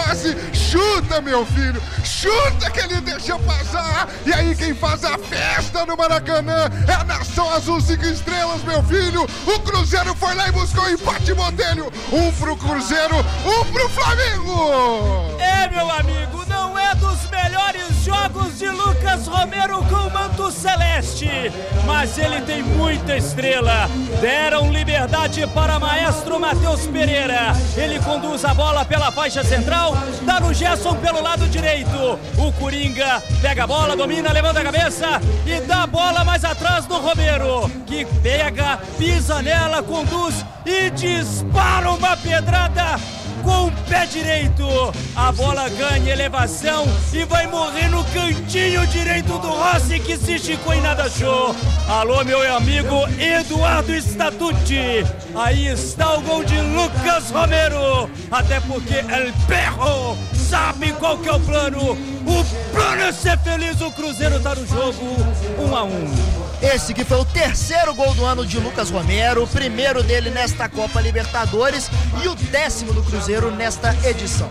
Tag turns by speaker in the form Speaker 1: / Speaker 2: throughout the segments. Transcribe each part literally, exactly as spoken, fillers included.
Speaker 1: Rossi, chuta, meu filho, chuta que ele deixa passar. E aí quem faz a festa no Maracanã é a Nação Azul cinco estrelas, meu filho. O Cruzeiro foi lá e buscou o empate, Botelho. Um pro Cruzeiro, um pro Flamengo.
Speaker 2: É, meu amigo, não é dos melhores jogos de Lucas Romero com o manto celeste, mas ele tem muita estrela. Deram liberdade para maestro Matheus Pereira. Ele conduz a bola pela faixa central, dá no Gerson pelo lado direito. O Coringa pega a bola, domina, levanta a cabeça e dá a bola mais atrás do Romero, que pega, pisa nela, conduz e dispara uma pedrada com o pé direito. A bola ganha elevação e vai morrer no cantinho direito do Rossi, que se esticou e nada achou. Alô, meu amigo Eduardo Statucci. Aí está o gol de Lucas Romero. Até porque El Perro sabe qual que é o plano. O plano é ser feliz. O Cruzeiro tá no jogo um a um.
Speaker 3: Esse que foi o terceiro gol do ano de Lucas Romero, o primeiro dele nesta Copa Libertadores e o décimo do Cruzeiro nesta edição.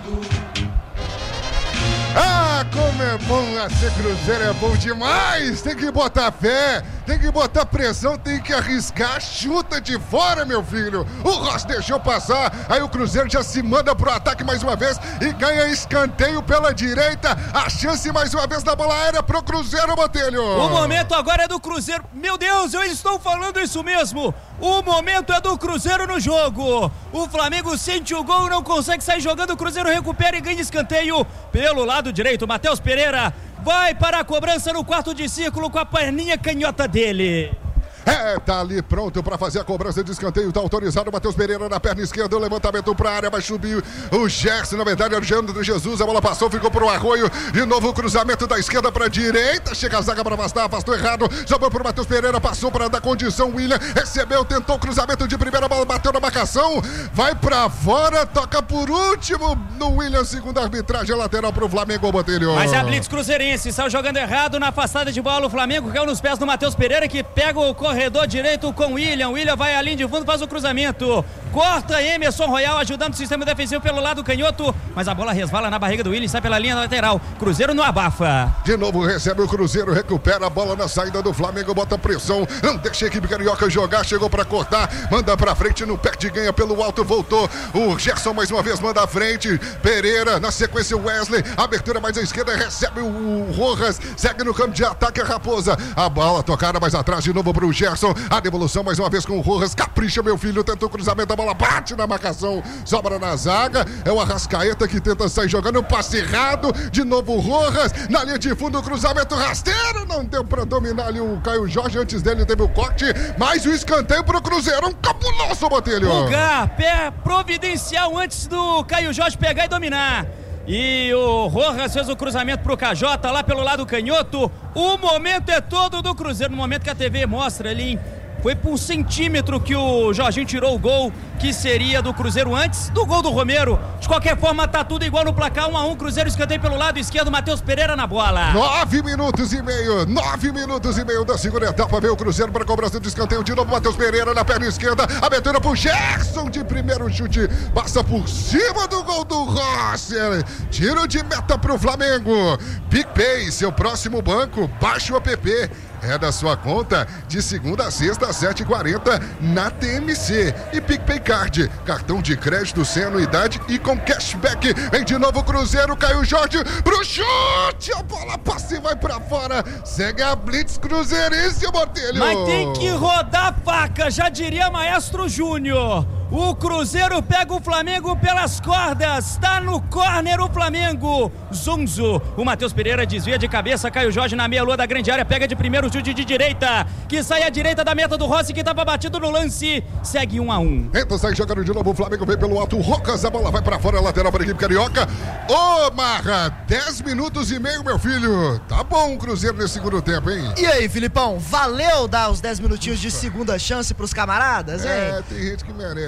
Speaker 1: Ah, como é bom ser Cruzeiro, é bom demais. Tem que botar fé, tem que botar pressão, tem que arriscar. Chuta de fora, meu filho. O Ross deixou passar, aí o Cruzeiro já se manda pro ataque mais uma vez e ganha escanteio pela direita. A chance mais uma vez da bola aérea pro Cruzeiro, Botelho.
Speaker 2: O momento agora é do Cruzeiro. Meu Deus, eu estou falando isso mesmo. O momento é do Cruzeiro no jogo. O Flamengo sente o gol, não consegue sair jogando. O Cruzeiro recupera e ganha escanteio pelo lado direito. Matheus Pereira vai para a cobrança no quarto de círculo com a perninha canhota dele.
Speaker 1: É, tá ali pronto pra fazer a cobrança de escanteio, tá autorizado o Matheus Pereira na perna esquerda, o levantamento pra área, vai subir o Gerson, na verdade era o Jean Jesus, a bola passou, ficou pro Arroio, de novo o cruzamento da esquerda pra direita, chega a zaga pra afastar, afastou errado, sobrou pro Matheus Pereira, passou pra dar condição, William recebeu, tentou o cruzamento de primeira, bola bateu na marcação, vai pra fora, toca por último no William, segunda arbitragem lateral pro Flamengo, Botelho.
Speaker 2: Mas é a blitz cruzeirense, saiu jogando errado na afastada de bola, o Flamengo caiu nos pés do Matheus Pereira, que pega o corredor direito com o William. William vai à linha de fundo, faz o cruzamento. Corta Emerson Royal ajudando o sistema defensivo pelo lado canhoto, mas a bola resvala na barriga do William e sai pela linha lateral. Cruzeiro não abafa.
Speaker 1: De novo recebe o Cruzeiro, recupera a bola na saída do Flamengo, bota pressão, não deixa a equipe carioca jogar, chegou pra cortar, manda pra frente, no perde, ganha pelo alto, voltou. O Gerson mais uma vez manda à frente. Pereira, na sequência o Wesley, abertura mais à esquerda, recebe o Rojas, segue no campo de ataque a Raposa. A bola tocada mais atrás de novo pro Gerson. A devolução mais uma vez com o Rojas, capricha, meu filho, tenta o cruzamento, a bola bate na marcação, sobra na zaga, é o Arrascaeta que tenta sair jogando, passe errado, de novo o Rojas, na linha de fundo, o cruzamento rasteiro, não deu pra dominar ali o Caio Jorge, antes dele teve o corte, mais o escanteio pro Cruzeiro, um cabuloso, Botelho.
Speaker 2: Lugar, pé providencial antes do Caio Jorge pegar e dominar. E o Rojas fez o cruzamento pro Cajota lá pelo lado canhoto. O momento é todo do Cruzeiro. No momento que a T V mostra ali, foi por um centímetro que o Jorginho tirou o gol, que seria do Cruzeiro antes do gol do Romero. De qualquer forma, tá tudo igual no placar, um a um, Cruzeiro escanteio pelo lado esquerdo, Matheus Pereira na bola.
Speaker 1: Nove minutos e meio, nove minutos e meio da segunda etapa, veio o Cruzeiro para a cobrança de escanteio, de novo Matheus Pereira na perna esquerda, abertura pro Gerson de primeiro chute, passa por cima do gol do Rossi, tiro de meta pro Flamengo. PicPay, seu próximo banco, baixe o app. É da sua conta de segunda a sexta às sete e quarenta na T M C. E PicPay Card, cartão de crédito sem anuidade e com cashback. Vem de novo o Cruzeiro, Caio Jorge pro chute, a bola passa e vai pra fora. Segue a blitz cruzeirense, Botelho.
Speaker 2: Mas tem que rodar a faca, já diria Maestro Júnior. O Cruzeiro pega o Flamengo pelas cordas, tá no córner o Flamengo. Zonzo, o Matheus Pereira desvia de cabeça, Caio Jorge na meia-lua da grande área, pega de primeiro chute de direita, que sai à direita da meta do Rossi, que tava batido no lance, segue um a um.
Speaker 1: Então sai jogando de novo, o Flamengo vem pelo alto, Rocas, a bola vai pra fora, lateral para a equipe carioca. Ô, Marra, dez minutos e meio, meu filho. Tá bom o Cruzeiro nesse segundo tempo, hein?
Speaker 3: E aí, Filipão, valeu dar os dez minutinhos de segunda chance pros camaradas, hein?
Speaker 1: É, tem gente que merece.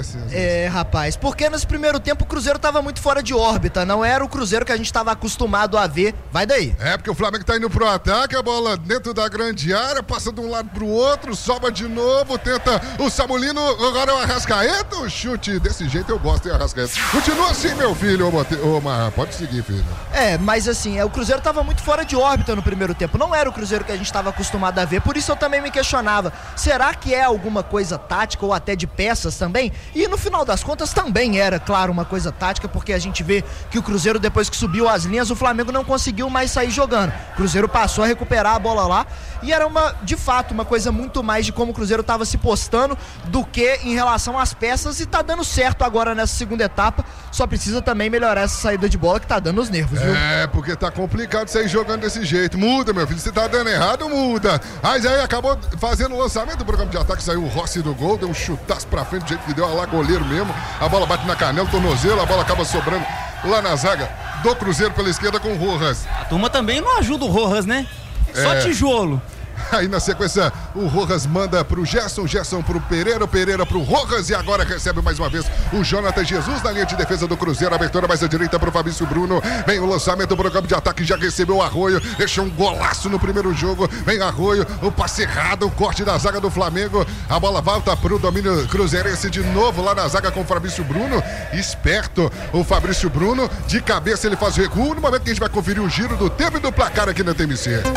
Speaker 1: acontece.
Speaker 3: É, rapaz, porque nesse primeiro tempo o Cruzeiro tava muito fora de órbita, não era o Cruzeiro que a gente tava acostumado a ver. Vai daí.
Speaker 1: É, porque o Flamengo tá indo pro ataque, a bola dentro da grande área, passa de um lado pro outro, sobra de novo, tenta o Samulino, agora é o Arrascaeta, o chute desse jeito eu gosto, hein, Arrascaeta. Continua assim, meu filho, ô, ô Marra, pode seguir, filho.
Speaker 3: É, mas assim, é, o Cruzeiro tava muito fora de órbita no primeiro tempo, não era o Cruzeiro que a gente tava acostumado a ver, por isso eu também me questionava, será que é alguma coisa tática ou até de peças também? E no final das contas também era, claro, uma coisa tática, porque a gente vê que o Cruzeiro, depois que subiu as linhas, o Flamengo não conseguiu mais sair jogando. O Cruzeiro passou a recuperar a bola lá e era uma, de fato, uma coisa muito mais de como o Cruzeiro estava se postando do que em relação às peças, e tá dando certo agora nessa segunda etapa, só precisa também melhorar essa saída de bola que tá dando os nervos, viu?
Speaker 1: É, porque tá complicado sair jogando desse jeito. Muda, meu filho, se tá dando errado, muda. Mas aí acabou fazendo o lançamento do programa de ataque, saiu o Rossi do gol, deu um chutaço pra frente, do jeito que deu, a lá goleiro mesmo, a bola bate na canela, tornozelo, a bola acaba sobrando lá na zaga do Cruzeiro pela esquerda com o Rojas.
Speaker 2: A turma também não ajuda o Rojas, né? Só
Speaker 1: É.
Speaker 2: tijolo.
Speaker 1: Aí na sequência o Rojas manda pro Gerson, Gerson pro Pereira, o Pereira pro Rojas, e agora recebe mais uma vez o Jonathan Jesus na linha de defesa do Cruzeiro, abertura mais à direita pro Fabrício Bruno, vem o lançamento do programa de ataque, já recebeu o Arroio, deixou um golaço no primeiro jogo, vem Arroio, o passe errado, o corte da zaga do Flamengo, a bola volta pro domínio cruzeirense de novo lá na zaga com o Fabrício Bruno, esperto o Fabrício Bruno, de cabeça ele faz o recuo, no momento que a gente vai conferir o giro do tempo e do placar aqui na T M C.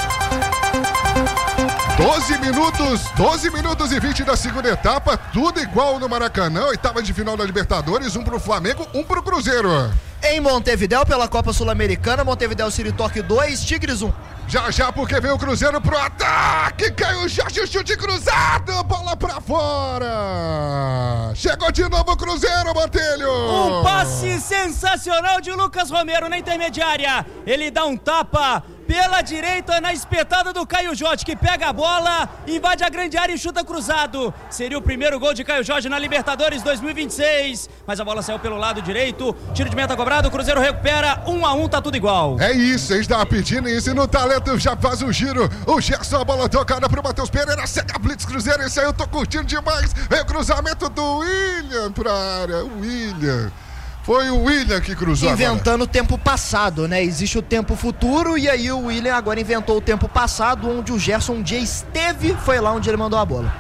Speaker 1: doze minutos, doze minutos e vinte da segunda etapa, tudo igual no Maracanã, oitava de final da Libertadores, um pro Flamengo, um pro Cruzeiro.
Speaker 3: Em Montevidéu, pela Copa Sul-Americana, Montevidéu City Torque dois, Tigres um.
Speaker 1: Já já, porque vem o Cruzeiro pro ataque, caiu o Jorge, chute cruzado, bola pra fora. Chegou de novo o Cruzeiro, Botelho.
Speaker 2: Um passe sensacional de Lucas Romero na intermediária. Ele dá um tapa pela direita na espetada do Caio Jorge, que pega a bola, invade a grande área e chuta cruzado. Seria o primeiro gol de Caio Jorge na Libertadores dois mil e vinte e seis, mas a bola saiu pelo lado direito, tiro de meta cobrado, o Cruzeiro recupera, um a um, tá tudo igual.
Speaker 1: É isso, a gente tava pedindo isso, e no talento já faz o giro, o Gerson, a bola tocada pro Matheus Pereira, seca Blitz Cruzeiro, esse aí eu tô curtindo demais, vem o cruzamento do William pra área, o William. Foi o William que cruzou
Speaker 3: inventando
Speaker 1: agora.
Speaker 3: o tempo passado, né? Existe o tempo futuro e aí o William agora inventou o tempo passado, onde o Gerson um dia esteve, foi lá onde ele mandou a bola.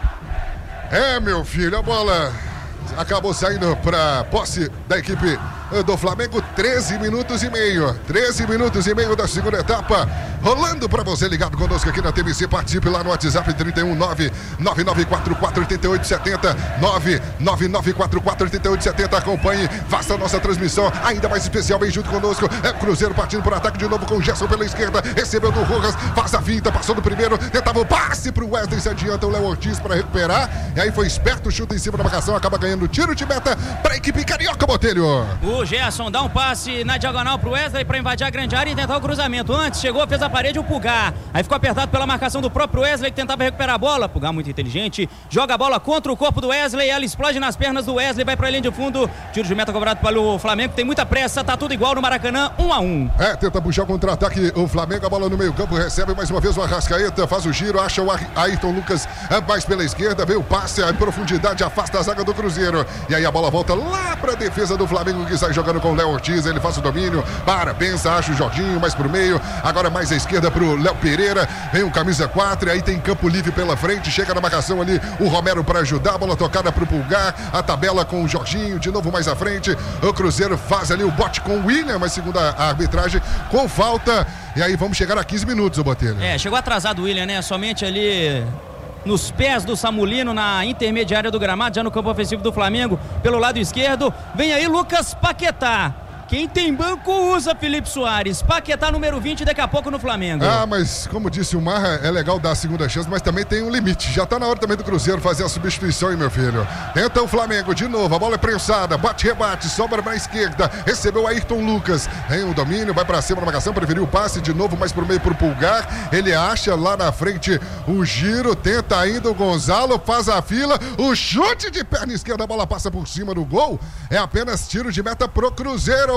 Speaker 1: É, meu filho, a bola acabou saindo para posse da equipe do Flamengo, treze minutos e meio, treze minutos e meio da segunda etapa, rolando para você ligado conosco aqui na T M C, participe lá no WhatsApp trinta e um, nove nove nove quatro quatro oito oito sete zero, nove nove nove quatro quatro oito oito sete zero, acompanhe, faça a nossa transmissão ainda mais especial, vem junto conosco, é o Cruzeiro partindo por ataque de novo com o Gerson pela esquerda, recebeu do Rojas, faz a finta, passou do primeiro, tentava o passe pro Wesley, se adianta o Léo Ortiz para recuperar, e aí foi esperto, chuta em cima da marcação, acaba ganhando tiro de meta para a equipe carioca, Botelho.
Speaker 2: O Gerson dá um passe na diagonal pro Wesley para invadir a grande área e tentar o cruzamento. Antes chegou, fez a parede, o Pulgar. Aí ficou apertado pela marcação do próprio Wesley, que tentava recuperar a bola. Pulgar muito inteligente, joga a bola contra o corpo do Wesley, ela explode nas pernas do Wesley, vai pra linha de fundo. Tiro de meta cobrado pelo Flamengo, tem muita pressa, tá tudo igual no Maracanã, um a um.
Speaker 1: É, tenta puxar o contra-ataque o Flamengo, a bola no meio campo, recebe mais uma vez o Arrascaeta, faz o giro, acha o Ayrton Lucas mais pela esquerda, vem o passe, a profundidade, afasta a zaga do Cruzeiro. E aí a bola volta lá pra defesa do Flamengo, que sai jogando com o Léo Ortiz, ele faz o domínio, para, pensa, acha o Jorginho mais pro meio, agora mais à esquerda pro Léo Pereira, vem o camisa quatro, e aí tem campo livre pela frente, chega na marcação ali o Romero para ajudar, a bola tocada pro Pulgar, a tabela com o Jorginho, de novo mais à frente, o Cruzeiro faz ali o bote com o William, mas segundo a arbitragem, com falta, e aí vamos chegar a quinze minutos, o Botelho.
Speaker 2: É, chegou atrasado o William, né, somente ali nos pés do Samulino, na intermediária do gramado, já no campo ofensivo do Flamengo, pelo lado esquerdo, vem aí Lucas Paquetá. Quem tem banco usa Felipe Soares. Paquetá número vinte daqui a pouco no Flamengo.
Speaker 1: Ah, mas como disse o Marra, é legal dar a segunda chance, mas também tem um limite. Já tá na hora também do Cruzeiro fazer a substituição, hein, meu filho. Tenta o Flamengo de novo, a bola é prensada, bate, rebate, sobra pra esquerda, recebeu Ayrton Lucas. Tem o domínio, vai pra cima na marcação, preferiu o passe de novo, mais pro meio pro Pulgar. Ele acha lá na frente o giro, tenta ainda o Gonzalo, faz a fila, o chute de perna esquerda, a bola passa por cima do gol. É apenas tiro de meta pro Cruzeiro,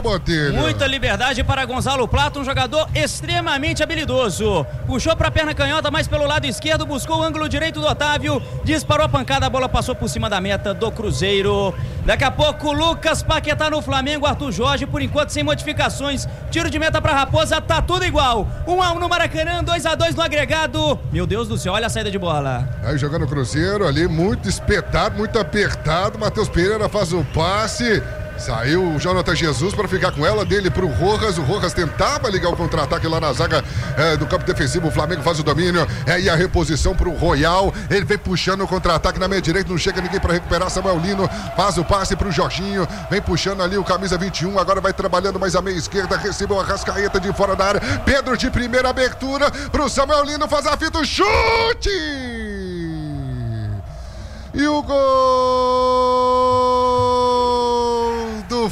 Speaker 1: Botelho.
Speaker 2: Muita liberdade para Gonzalo Plata, um jogador extremamente habilidoso. Puxou para a perna canhota, mas pelo lado esquerdo, buscou o ângulo direito do Otávio, disparou a pancada, a bola passou por cima da meta do Cruzeiro. Daqui a pouco, Lucas Paquetá no Flamengo, Arthur Jorge, por enquanto sem modificações. Tiro de meta para Raposa, tá tudo igual. um a um no Maracanã, dois a dois no agregado. Meu Deus do céu, olha a saída de bola.
Speaker 1: Aí jogando o Cruzeiro ali, muito espetado, muito apertado. Matheus Pereira faz o passe. Saiu o Jonathan Jesus para ficar com ela, dele pro Rojas. O Rojas tentava ligar o contra-ataque lá na zaga é, do campo defensivo. O Flamengo faz o domínio. É aí a reposição pro Royal. Ele vem puxando o contra-ataque na meia direita. Não chega ninguém para recuperar. Samuel Lino faz o passe pro Jorginho. Vem puxando ali o camisa vinte e um. Agora vai trabalhando mais a meia esquerda. Recebeu a Arrascaeta de fora da área. Pedro de primeira abertura pro Samuel Lino. Faz a fita, o chute! E o gol do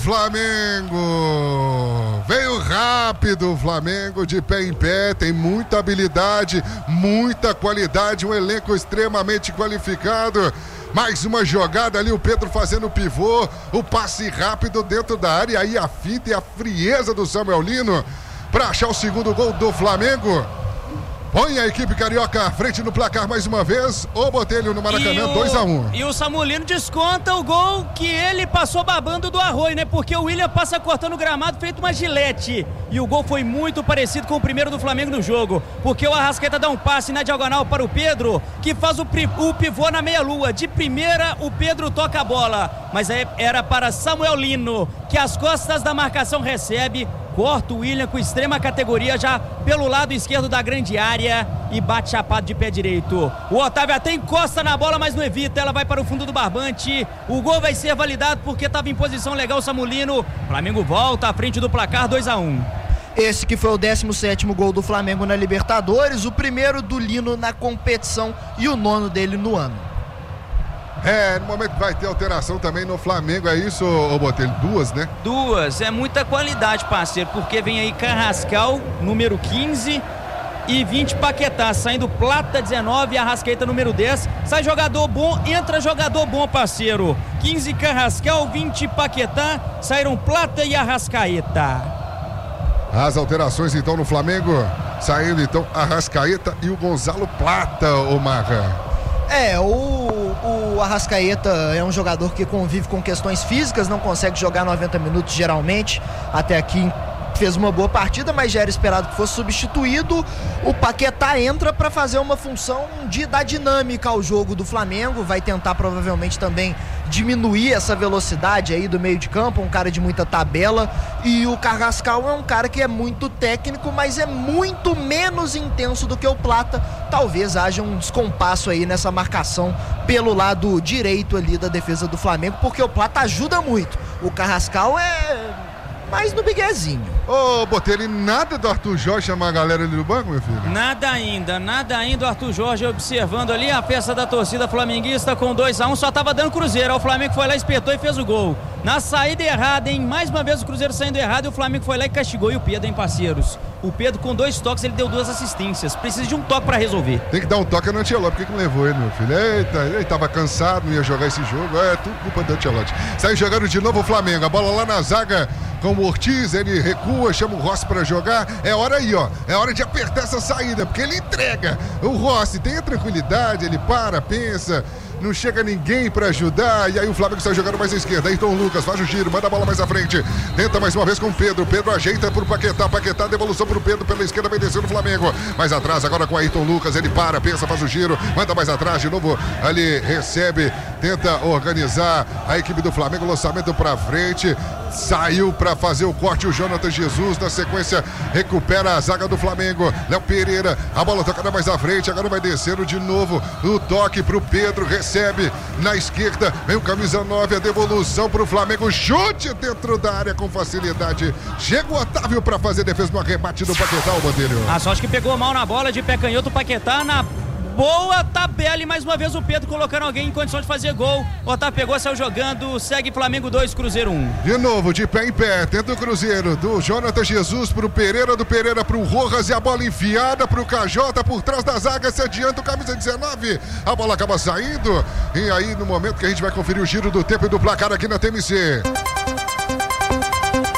Speaker 1: Flamengo. Veio rápido o Flamengo, de pé em pé, tem muita habilidade, muita qualidade, um elenco extremamente qualificado. Mais uma jogada ali, o Pedro fazendo o pivô, o passe rápido dentro da área, e aí a finta e a frieza do Samuel Lino para achar o segundo gol do Flamengo. Põe a equipe carioca à frente no placar mais uma vez. O Botelho no Maracanã, dois a um.
Speaker 2: E o Samulino desconta o gol que ele passou babando do Arroio, né? Porque o William passa cortando o gramado feito uma gilete. E o gol foi muito parecido com o primeiro do Flamengo no jogo. Porque o Arrascaeta dá um passe na diagonal para o Pedro, que faz o, o pivô na meia-lua. De primeira, o Pedro toca a bola. Mas aí era para Samuel Lino, que às costas da marcação recebe. Corta o William com extrema categoria já pelo lado esquerdo da grande área e bate chapado de pé direito. O Otávio até encosta na bola, mas não evita. Ela vai para o fundo do barbante. O gol vai ser validado porque estava em posição legal o Samulino. Flamengo volta à frente do placar, dois a um.
Speaker 3: Esse que foi o décimo sétimo gol do Flamengo na Libertadores, o primeiro do Lino na competição e o nono dele no ano.
Speaker 1: É, no momento vai ter alteração também no Flamengo, é isso, ô Botelho? Duas, né?
Speaker 2: Duas, é muita qualidade, parceiro, porque vem aí Carrascal, número quinze, e vinte Paquetá, saindo Plata dezenove e Arrascaeta número dez. Sai jogador bom, entra jogador bom, parceiro. quinze Carrascal, vinte Paquetá, saíram Plata e Arrascaeta.
Speaker 1: As alterações então no Flamengo, saindo então Arrascaeta e o Gonzalo Plata, ô Marra.
Speaker 3: É, o, o Arrascaeta é um jogador que convive com questões físicas, não consegue jogar noventa minutos geralmente, até aqui fez uma boa partida, mas já era esperado que fosse substituído. O Paquetá entra para fazer uma função de dar dinâmica ao jogo do Flamengo, vai tentar provavelmente também diminuir essa velocidade aí do meio de campo, um cara de muita tabela. E o Carrascal é um cara que é muito técnico, mas é muito menos intenso do que o Plata. Talvez haja um descompasso aí nessa marcação pelo lado direito ali da defesa do Flamengo, porque o Plata ajuda muito. O Carrascal é mais no biguezinho.
Speaker 1: Ô, Botelho, nada do Arthur Jorge chamar a galera ali no banco, meu filho?
Speaker 2: Nada ainda, nada ainda. O Arthur Jorge observando ali a peça da torcida flamenguista com dois a um, só tava dando Cruzeiro. O Flamengo foi lá, espetou e fez o gol. Na saída errada, hein? Mais uma vez o Cruzeiro saindo errado e o Flamengo foi lá e castigou. E o Pedro, hein, parceiros? O Pedro com dois toques, ele deu duas assistências. Precisa de um toque pra resolver.
Speaker 1: Tem que dar um toque no Ancelotti. Por que que não levou ele, meu filho? Eita, ele tava cansado, não ia jogar esse jogo. É tudo culpa do Ancelotti. Sai jogando de novo o Flamengo. A bola lá na zaga com o Ortiz, ele recua, chama o Rossi pra jogar. É hora aí, ó. É hora de apertar essa saída, porque ele entrega. O Rossi tem a tranquilidade, ele para, pensa. Não chega ninguém pra ajudar. E aí o Flamengo sai jogando mais à esquerda. Ayrton Lucas faz o giro, manda a bola mais à frente. Tenta mais uma vez com o Pedro. Pedro ajeita pro Paquetá. Paquetá, devolução pro Pedro pela esquerda, vai descendo o Flamengo. Mais atrás agora com o Ayrton Lucas. Ele para, pensa, faz o giro, manda mais atrás de novo. Ali recebe, tenta organizar a equipe do Flamengo. Lançamento pra frente. Saiu pra fazer o corte o Jonathan Jesus. Na sequência, recupera a zaga do Flamengo. Léo Pereira, a bola tocada mais à frente. Agora vai descendo de novo. O toque pro Pedro. Recebe na esquerda. Vem o camisa nove. A devolução pro Flamengo. Chute dentro da área com facilidade. Chega o Otávio pra fazer defesa no arrebate do Paquetá, o Botelho.
Speaker 2: A sorte que pegou mal na bola de pé canhoto. O Paquetá na boa tabela e mais uma vez o Pedro colocando alguém em condição de fazer gol. O Otávio pegou, saiu jogando, segue Flamengo dois, Cruzeiro um.
Speaker 1: De novo, de pé em pé, tenta o Cruzeiro, do Jonathan Jesus pro Pereira, do Pereira pro Rojas e a bola enfiada pro Cajota por trás da zaga, se adianta o camisa dezenove, a bola acaba saindo e aí no momento que a gente vai conferir o giro do tempo e do placar aqui na T M C.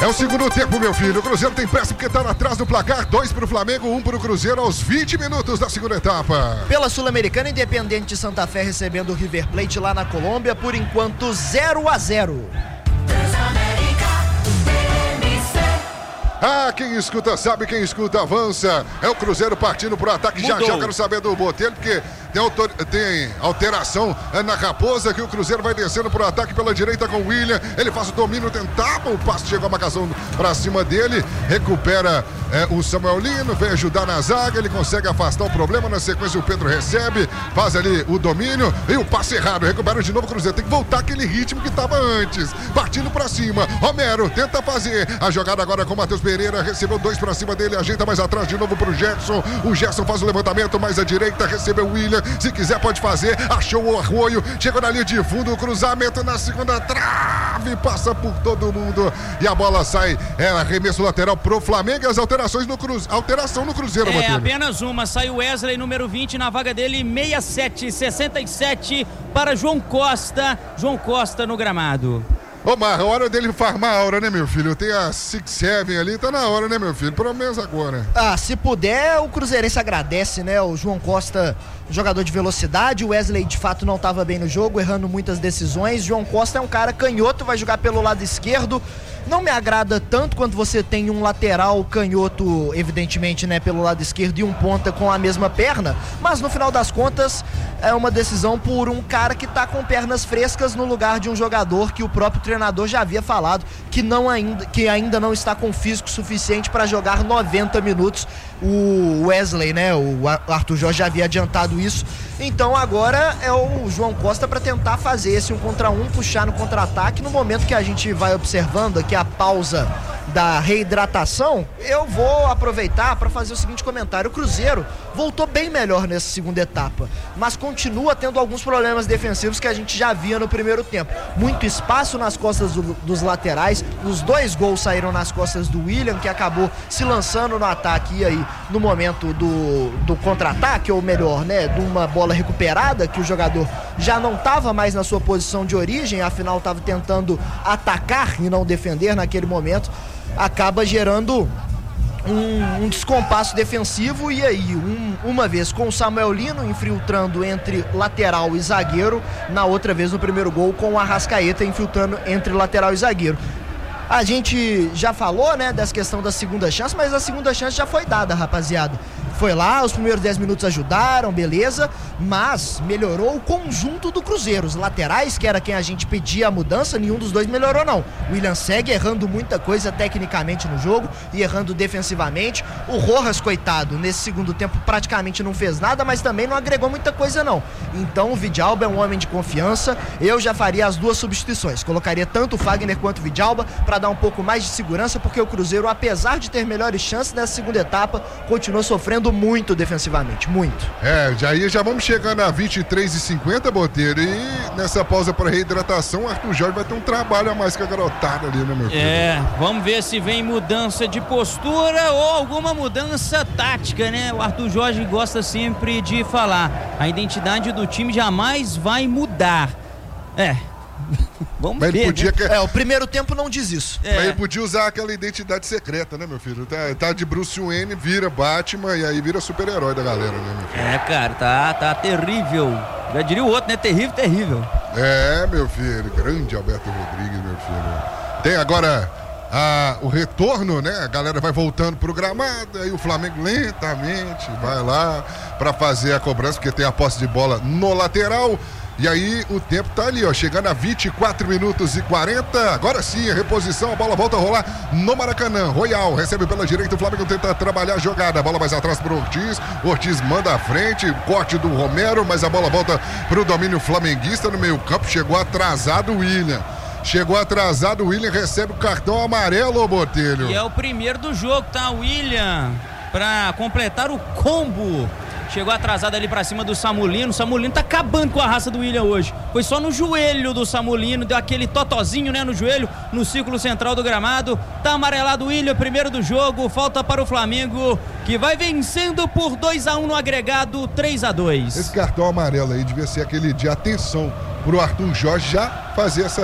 Speaker 1: É o segundo tempo, meu filho. O Cruzeiro tem pressa porque tá atrás do placar. Dois pro Flamengo, um pro Cruzeiro aos vinte minutos da segunda etapa.
Speaker 3: Pela Sul-Americana, Independente de Santa Fé recebendo o River Plate lá na Colômbia, por enquanto zero a zero.
Speaker 1: Ah, quem escuta sabe, quem escuta avança. É o Cruzeiro partindo pro ataque. Mudou. Já já quero saber do Botelho, porque tem, autor... tem alteração na Raposa, que o Cruzeiro vai descendo pro ataque pela direita com o William. Ele faz o domínio, tentava, o passe chegou a marcação pra cima dele. Recupera é, o Samuel Lino, vem ajudar na zaga, ele consegue afastar o problema. Na sequência o Pedro recebe, faz ali o domínio e o passe errado. Recupera de novo o Cruzeiro, tem que voltar aquele ritmo que tava antes. Partindo pra cima, Romero tenta fazer a jogada agora com o Matheus Pereira, recebeu dois pra cima dele, ajeita mais atrás de novo pro Gerson. O Gerson faz o levantamento mais à direita, recebeu o William, se quiser pode fazer, achou o Arroio, chegou na linha de fundo, o cruzamento na segunda trave, passa por todo mundo e a bola sai, é arremesso lateral pro Flamengo. E as alterações no Cruzeiro, alteração no Cruzeiro,
Speaker 2: É,
Speaker 1: Botelho.
Speaker 2: apenas uma, sai o Wesley, número vinte, na vaga dele, sessenta e sete, sessenta e sete para João Costa, João Costa no gramado.
Speaker 1: Ô Marra, hora dele farmar a aura, né, meu filho? Tem a six sete ali, tá na hora, né, meu filho? Pelo menos agora.
Speaker 3: Ah, se puder, o Cruzeirense agradece, né? O João Costa, jogador de velocidade, o Wesley de fato não estava bem no jogo, errando muitas decisões. João Costa é um cara canhoto, vai jogar pelo lado esquerdo. Não me agrada tanto quando você tem um lateral canhoto, evidentemente, né, pelo lado esquerdo e um ponta com a mesma perna, mas no final das contas é uma decisão por um cara que tá com pernas frescas no lugar de um jogador que o próprio treinador já havia falado que, não ainda, que ainda não está com físico suficiente para jogar noventa minutos. O Wesley, né, o Arthur Jorge já havia adiantado isso, então agora é o João Costa para tentar fazer esse um contra um, puxar no contra-ataque. No momento que a gente vai observando aqui a pausa da reidratação, eu vou aproveitar para fazer o seguinte comentário. O Cruzeiro voltou bem melhor nessa segunda etapa, mas continua tendo alguns problemas defensivos que a gente já via no primeiro tempo. Muito espaço nas costas do, dos laterais, os dois gols saíram nas costas do William, que acabou se lançando no ataque, e aí no momento do, do contra-ataque, ou melhor, né, de uma bola recuperada, que o jogador já não estava mais na sua posição de origem, afinal estava tentando atacar e não defender naquele momento, acaba gerando um, um descompasso defensivo. E aí, um, uma vez com o Samuel Lino infiltrando entre lateral e zagueiro, na outra vez no primeiro gol com o Arrascaeta infiltrando entre lateral e zagueiro. A gente já falou, né, dessa questão da segunda chance, mas a segunda chance já foi dada, rapaziada. Foi lá, os primeiros dez minutos ajudaram, beleza, mas melhorou o conjunto do Cruzeiro. Os laterais, que era quem a gente pedia a mudança, nenhum dos dois melhorou, não. O William segue errando muita coisa tecnicamente no jogo e errando defensivamente. O Rojas, coitado, nesse segundo tempo praticamente não fez nada, mas também não agregou muita coisa, não. Então o Vidalba é um homem de confiança. Eu já faria as duas substituições. Colocaria tanto o Fagner quanto o Vidalba para dar um pouco mais de segurança, porque o Cruzeiro, apesar de ter melhores chances nessa segunda etapa, continua sofrendo muito defensivamente, muito.
Speaker 1: É, já, aí já vamos chegando a vinte e três e cinquenta, Botelho, e nessa pausa para reidratação, o Arthur Jorge vai ter um trabalho a mais que a garotada ali, né, meu filho?
Speaker 2: É, vamos ver se vem mudança de postura ou alguma mudança tática, né? O Arthur Jorge gosta sempre de falar, a identidade do time jamais vai mudar. É. Vamos
Speaker 1: Mas
Speaker 2: ver,
Speaker 1: ele podia
Speaker 2: né?
Speaker 1: que...
Speaker 3: É, o primeiro tempo não diz isso.
Speaker 2: É.
Speaker 1: Mas ele podia usar aquela identidade secreta, né, meu filho? Tá, tá de Bruce Wayne, vira Batman e aí vira super-herói da galera, né, meu filho?
Speaker 2: É, cara, tá, tá terrível. Já diria o outro, né? Terrível, terrível.
Speaker 1: É, meu filho, grande Alberto Rodrigues, meu filho. Tem agora a, o retorno, né? A galera vai voltando pro gramado, aí o Flamengo lentamente vai lá pra fazer a cobrança, porque tem a posse de bola no lateral. E aí o tempo tá ali, ó, chegando a vinte e quatro minutos e quarenta. Agora sim, a reposição, a bola volta a rolar no Maracanã. Royal recebe pela direita, o Flamengo tenta trabalhar a jogada. A bola mais atrás pro Ortiz. Ortiz manda à frente, corte do Romero, mas a bola volta pro domínio flamenguista no meio-campo. Chegou atrasado o William. Chegou atrasado o William, recebe o cartão amarelo, Botelho.
Speaker 2: E é o primeiro do jogo, tá? William, pra completar o combo. Chegou atrasado ali pra cima do Samulino. O Samulino tá acabando com a raça do William hoje. Foi só no joelho do Samulino, deu aquele totozinho, né, no joelho, no círculo central do gramado. Tá amarelado o William, primeiro do jogo. Falta para o Flamengo, que vai vencendo por dois a um no agregado, três a dois.
Speaker 1: Esse cartão amarelo aí devia ser aquele de atenção pro Arthur Jorge já fazer essa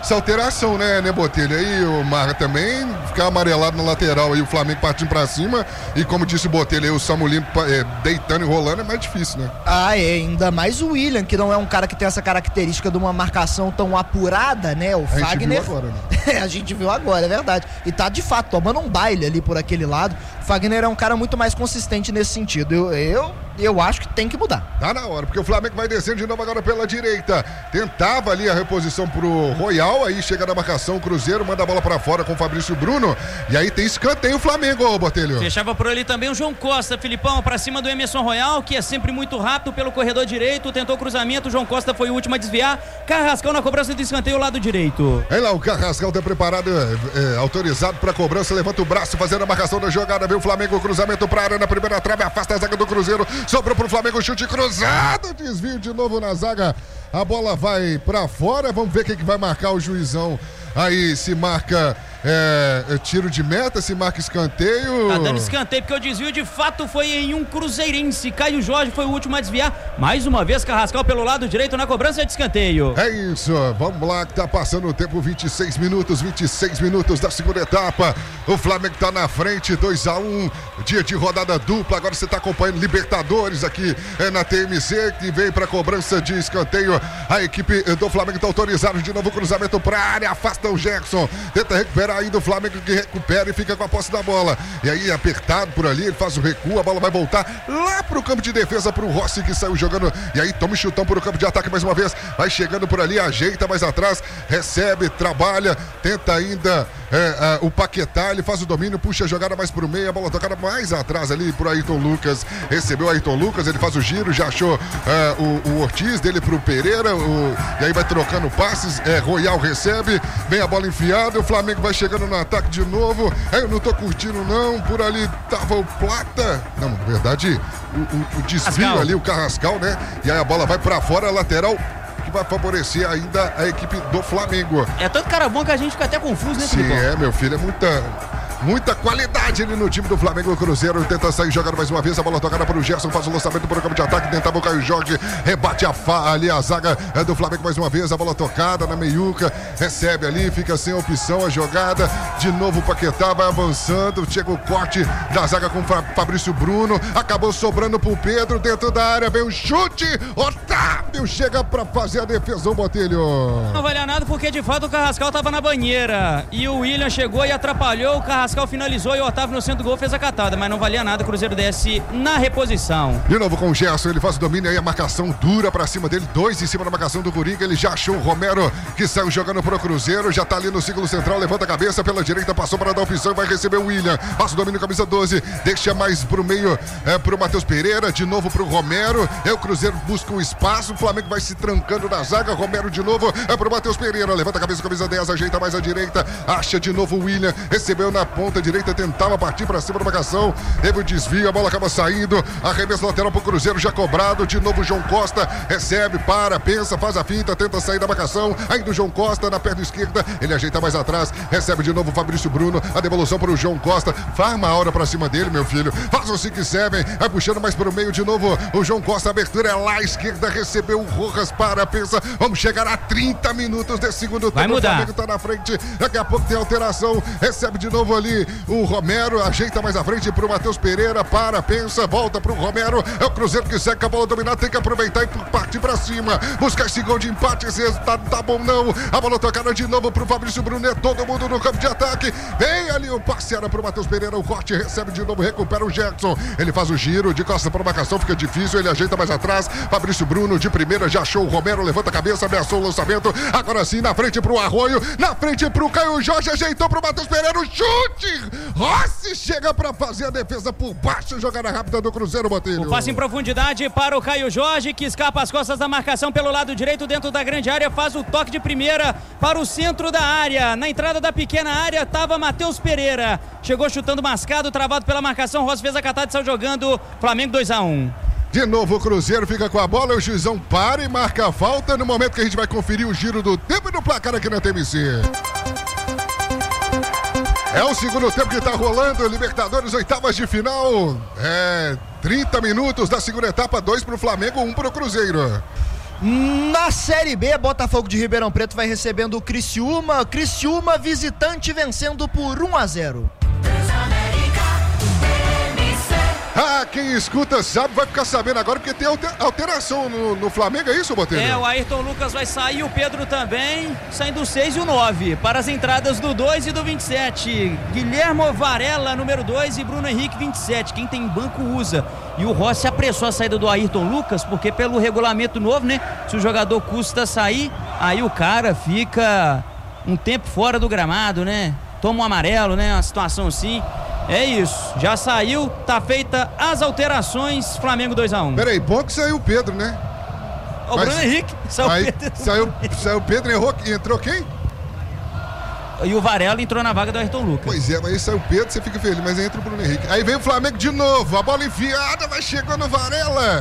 Speaker 1: essa alteração, né, né, Botelho? Aí o Marra também ficar amarelado na lateral aí, o Flamengo partindo pra cima. E como disse o Botelho aí, o Samulino é, deitando e rolando é mais difícil, né?
Speaker 3: Ah, é, ainda mais o William, que não é um cara que tem essa característica de uma marcação tão apurada, né? O
Speaker 1: a
Speaker 3: Fagner.
Speaker 1: Gente viu agora, né?
Speaker 3: A gente viu agora, é verdade. E tá de fato tomando um baile ali por aquele lado. O Fagner é um cara muito mais consistente nesse sentido. Eu, eu, eu acho que tem que mudar.
Speaker 1: Tá na hora, porque o Flamengo vai descendo de novo agora pela direita. Tentava ali a reposição pro Royal, aí chega na marcação, o Cruzeiro manda a bola pra fora com o Fabrício Bruno. E aí tem escanteio o Flamengo, ô Botelho.
Speaker 2: Fechava por ali também o João Costa, Filipão, pra cima do Emerson Royal, que é sempre muito rápido pelo corredor direito. Tentou o cruzamento, o João Costa foi o último a desviar. Carrascal na cobrança de escanteio, lado direito.
Speaker 1: Aí lá, o Carrascal tá preparado, é, é, autorizado pra cobrança, levanta o braço, fazendo a marcação da jogada. Vem o Flamengo, cruzamento pra área na primeira trave, afasta a zaga do Cruzeiro. Sobrou pro Flamengo, chute cruzado, desvio de novo na zaga. A bola vai pra fora, vamos ver quem que vai marcar o juizão. Aí se marca é, é, tiro de meta, se marca escanteio.
Speaker 2: Tá dando escanteio porque o desvio de fato foi em um cruzeirense. Caio Jorge foi o último a desviar. Mais uma vez Carrascal pelo lado direito na cobrança de escanteio.
Speaker 1: É isso, vamos lá que tá passando o tempo, vinte e seis minutos, vinte e seis minutos da segunda etapa. O Flamengo tá na frente, dois a um, dia de rodada dupla. Agora você tá acompanhando Libertadores aqui é, na T M C, que vem pra cobrança de escanteio. A equipe do Flamengo tá autorizada de novo, cruzamento pra área, afasta o Jackson, tenta recuperar ainda o Flamengo, que recupera e fica com a posse da bola. E aí apertado por ali, ele faz o recuo, a bola vai voltar lá pro campo de defesa pro Rossi, que saiu jogando. E aí toma o chutão pro campo de ataque mais uma vez, vai chegando por ali, ajeita mais atrás, recebe, trabalha, tenta ainda é, é, o Paquetá, ele faz o domínio, puxa a jogada mais pro meio, a bola tocada mais atrás ali pro Ayrton Lucas, recebeu o Ayrton Lucas, ele faz o giro, já achou é, o, o Ortiz dele pro Pereira, o, e aí vai trocando passes, é, Royal recebe, vem a bola enfiada, o Flamengo vai chegando no ataque de novo. Eu não tô curtindo não, por ali tava o Plata, não, na verdade o, o, o desvio Carrascal. Ali, o Carrascal, né? E aí a bola vai pra fora, lateral, que vai favorecer ainda a equipe do Flamengo.
Speaker 2: É tanto cara bom que a gente fica até confuso, né,
Speaker 1: Sim,
Speaker 2: Filipão?
Speaker 1: é, meu filho, é muita... Muita qualidade ali no time do Flamengo. O Cruzeiro tenta sair jogando mais uma vez. A bola tocada para o Gerson, faz o lançamento para o campo de ataque. Tentava o Caio Jorge, rebate a fa ali a zaga do Flamengo mais uma vez. A bola tocada na meiuca, recebe ali, fica sem opção a jogada. De novo o Paquetá vai avançando. Chega o corte da zaga com o Fabrício Bruno. Acabou sobrando para o Pedro dentro da área. Vem o chute. Otávio chega para fazer a defesa, o Botelho.
Speaker 2: Não valia nada porque de fato o Carrascal estava na banheira. E o William chegou e atrapalhou. O Carrascal Carrascal finalizou e o Otávio no centro do gol fez a catada, mas não valia nada, o Cruzeiro desce na reposição.
Speaker 1: De novo com o Gerson, ele faz o domínio aí, a marcação dura pra cima dele, dois em cima da marcação do Coringa, ele já achou o Romero, que saiu jogando pro Cruzeiro, já tá ali no círculo central, levanta a cabeça pela direita, passou para dar opção e vai receber o William, passa o domínio, camisa doze, deixa mais pro meio, é, pro Matheus Pereira, de novo pro Romero, é o Cruzeiro busca um espaço, o Flamengo vai se trancando na zaga, Romero de novo, é pro Matheus Pereira, levanta a cabeça, camisa dez, ajeita mais à direita, acha de novo o William, recebeu na ponta direita, tentava partir para cima da marcação, teve o desvio, a bola acaba saindo, arremesso lateral pro Cruzeiro, já cobrado, de novo o João Costa, recebe, para, pensa, faz a finta, tenta sair da marcação, ainda o João Costa na perna esquerda, ele ajeita mais atrás, recebe de novo o Fabrício Bruno, a devolução para o João Costa, farma a hora para cima dele, meu filho, faz o cinco sete, vai puxando mais para o meio de novo, o João Costa, a abertura é lá à esquerda, recebeu o Rojas, para, pensa, vamos chegar a trinta minutos desse segundo
Speaker 2: tempo, o
Speaker 1: Flamengo tá na frente, daqui a pouco tem alteração, recebe de novo ali o Romero, ajeita mais à frente pro Matheus Pereira, para, pensa, volta pro Romero, é o Cruzeiro que segue com a bola dominada, tem que aproveitar e partir pra cima, buscar esse gol de empate, esse resultado tá bom não, a bola tocada de novo pro Fabrício Bruno, é todo mundo no campo de ataque, vem ali o passe era pro Matheus Pereira, o corte, recebe de novo, recupera o Jackson, ele faz o giro, de costa pra marcação, fica difícil, ele ajeita mais atrás, Fabrício Bruno de primeira, já achou o Romero, levanta a cabeça, ameaçou o lançamento, agora sim, na frente pro Arroio, na frente pro Caio Jorge, ajeitou pro Matheus Pereira, o chute, Rossi chega pra fazer a defesa por baixo, jogada rápida do Cruzeiro, Botelho.
Speaker 2: O passe em profundidade para o Caio Jorge, que escapa as costas da marcação pelo lado direito, dentro da grande área, faz o toque de primeira para o centro da área, na entrada da pequena área estava Matheus Pereira, chegou chutando mascado, travado pela marcação, Rossi fez a catada e saiu jogando, Flamengo dois a um.
Speaker 1: De novo o Cruzeiro fica com a bola, o juizão para e marca a falta, no momento que a gente vai conferir o giro do tempo e do placar aqui na T M C. É o segundo tempo que tá rolando, Libertadores, oitavas de final. É, trinta minutos da segunda etapa, dois pro Flamengo, um pro Cruzeiro.
Speaker 3: Na Série B, Botafogo de Ribeirão Preto vai recebendo o Criciúma. Criciúma visitante vencendo por um a zero.
Speaker 1: Ah, quem escuta sabe, vai ficar sabendo agora, porque tem alteração no, no Flamengo, é isso, Botelho?
Speaker 2: É, o Ayrton Lucas vai sair, o Pedro também, saindo o seis e o nove, para as entradas do dois e do vinte e sete. Guilhermo Varela, número dois, e Bruno Henrique, vinte e sete. Quem tem banco usa. E o Rossi apressou a saída do Ayrton Lucas, porque pelo regulamento novo, né, se o jogador custa sair, aí o cara fica um tempo fora do gramado, né? Toma um amarelo, né? Uma situação assim. É isso, já saiu, tá feita as alterações, Flamengo dois a um.
Speaker 1: Peraí, bom que saiu o Pedro, né?
Speaker 2: O Bruno Henrique, saiu
Speaker 1: aí,
Speaker 2: Pedro.
Speaker 1: Saiu, saiu o Pedro, errou, entrou quem?
Speaker 2: E o Varela entrou na vaga do Ayrton Lucas.
Speaker 1: Pois é, mas aí saiu o Pedro, você fica feliz, mas entra o Bruno Henrique. Aí vem o Flamengo de novo, a bola enfiada, vai chegando o Varela.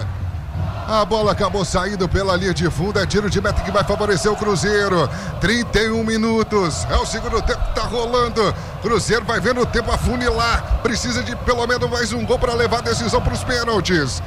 Speaker 1: A bola acabou saindo pela linha de fundo, é tiro de meta que vai favorecer o Cruzeiro. trinta e um minutos, é o segundo tempo que tá rolando. Cruzeiro vai vendo o tempo afunilar, precisa de pelo menos mais um gol para levar a decisão para os pênaltis.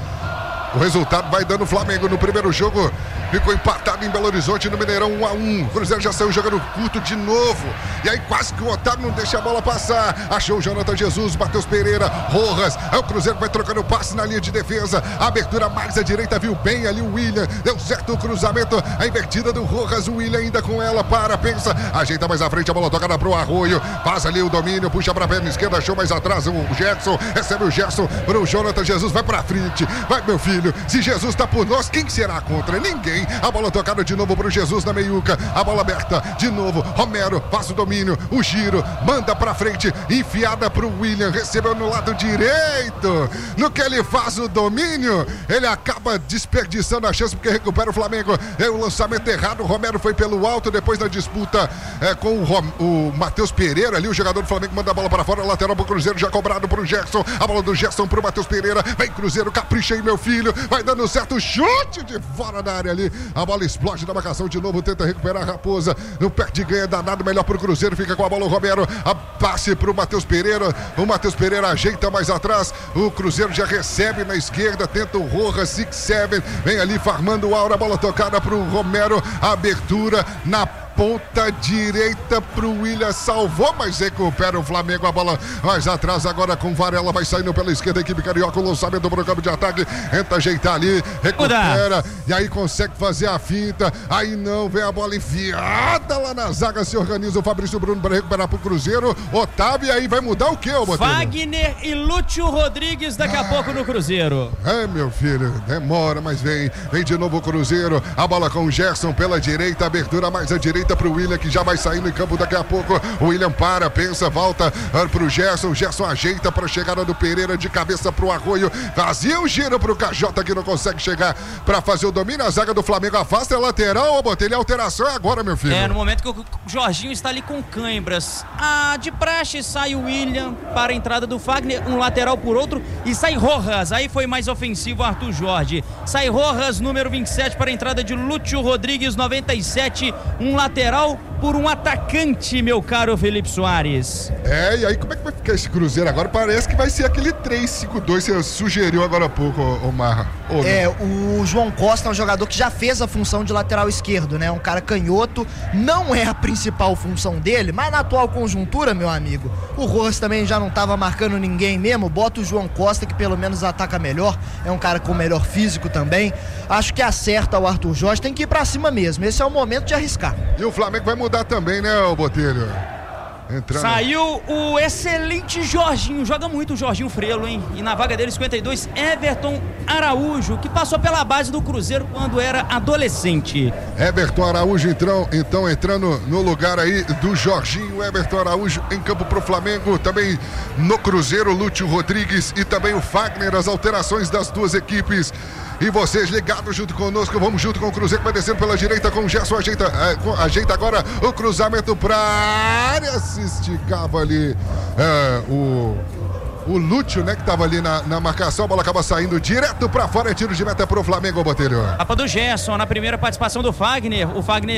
Speaker 1: O resultado vai dando o Flamengo no primeiro jogo. Ficou empatado em Belo Horizonte no Mineirão, um a um. O Cruzeiro já saiu jogando curto de novo. E aí quase que o Otávio não deixa a bola passar. Achou o Jonathan Jesus, Matheus Pereira, Rojas. Aí o Cruzeiro vai trocando passe na linha de defesa. A abertura mais à direita, viu bem ali o William. Deu certo o cruzamento. A invertida do Rojas, o William ainda com ela. Para, pensa. Ajeita mais à frente, a bola tocada pro Arroio. Passa ali o domínio, puxa pra perna esquerda. Achou mais atrás o Gerson. Recebe o Gerson pro Jonathan Jesus. Vai pra frente. Vai, meu filho. Se Jesus tá por nós, quem será contra? Ninguém. A bola tocada de novo pro Jesus na meiuca. A bola aberta de novo. Romero faz o domínio. O giro. Manda pra frente. Enfiada pro William. Recebeu no lado direito. No que ele faz o domínio, ele acaba desperdiçando a chance porque recupera o Flamengo. É o lançamento errado. O Romero foi pelo alto. Depois da disputa é, com o, Rom... o Matheus Pereira ali. O jogador do Flamengo manda a bola para fora. Lateral pro Cruzeiro. Já cobrado pro Gerson. A bola do Gerson pro Matheus Pereira. Vem Cruzeiro. Capricha aí, meu filho. Vai dando certo, chute de fora da área ali. A bola explode na marcação de novo. Tenta recuperar a Raposa. No perto de ganha, danado. Melhor pro Cruzeiro. Fica com a bola o Romero. A passe pro Matheus Pereira. O Matheus Pereira ajeita mais atrás. O Cruzeiro já recebe na esquerda. Tenta o Rojas, seis sete. Vem ali farmando o Aura. A bola tocada pro Romero. Abertura na ponta direita pro William, salvou, mas recupera o Flamengo, a bola mais atrás agora com Varela, vai saindo pela esquerda, a equipe carioca, o lançamento do campo de ataque, tenta ajeitar ali, recupera, e aí consegue fazer a finta, aí não, vem a bola enfiada lá na zaga, se organiza o Fabrício Bruno para recuperar pro Cruzeiro, Otávio, e aí vai mudar o que, ô Botelho?
Speaker 2: Wagner e Lúcio Rodrigues daqui a ah, pouco no Cruzeiro.
Speaker 1: É, meu filho, demora, mas vem, vem de novo o Cruzeiro, a bola com o Gerson pela direita, abertura mais à direita pro William, que já vai saindo em campo daqui a pouco. O William para, pensa, volta pro Gerson. O Gerson ajeita para a chegada do Pereira de cabeça pro Arroio. Fazia o giro pro Cajota, que não consegue chegar para fazer o domínio. A zaga do Flamengo afasta a lateral. Ô, Botelho, a alteração é agora, meu filho.
Speaker 2: É, no momento que o Jorginho está ali com cãibras. Ah, de praxe sai o William para a entrada do Fagner, um lateral por outro, e sai Rojas. Aí foi mais ofensivo o Arthur Jorge. Sai Rojas, número vinte e sete, para a entrada de Lúcio Rodrigues, noventa e sete, um lateral por um atacante, meu caro Felipe Soares.
Speaker 1: É, e aí como é que vai ficar esse Cruzeiro agora? Parece que vai ser aquele três cinco dois que você sugeriu agora há pouco, Omar.
Speaker 3: Ou é, o João Costa é um jogador que já fez a função de lateral esquerdo, né? Um cara canhoto, não é a principal função dele, mas na atual conjuntura, meu amigo, o Rojas também já não estava marcando ninguém mesmo, bota o João Costa, que pelo menos ataca melhor, é um cara com melhor físico também. Acho que acerta o Arthur Jorge, tem que ir pra cima mesmo, esse é o momento de arriscar.
Speaker 1: E o Flamengo vai mudar também, né, o Botelho? Entrando.
Speaker 2: Saiu o excelente Jorginho, joga muito o Jorginho Frelo, hein? E na vaga dele, cinquenta e dois, Everton Araújo, que passou pela base do Cruzeiro quando era adolescente.
Speaker 1: Everton Araújo, então, então entrando no lugar aí do Jorginho. Everton Araújo em campo pro Flamengo, também no Cruzeiro, Lúcio Rodrigues e também o Fagner, as alterações das duas equipes. E vocês ligados junto conosco, vamos junto com o Cruzeiro, vai descendo pela direita com o Gerson, ajeita, é, ajeita agora o cruzamento pra área, se esticava ali é, o... O Lúcio, né, que tava ali na, na marcação, a bola acaba saindo direto pra fora, é tiro de meta pro Flamengo, Botelho.
Speaker 2: Capa do Gerson, na primeira participação do Fagner, o Fagner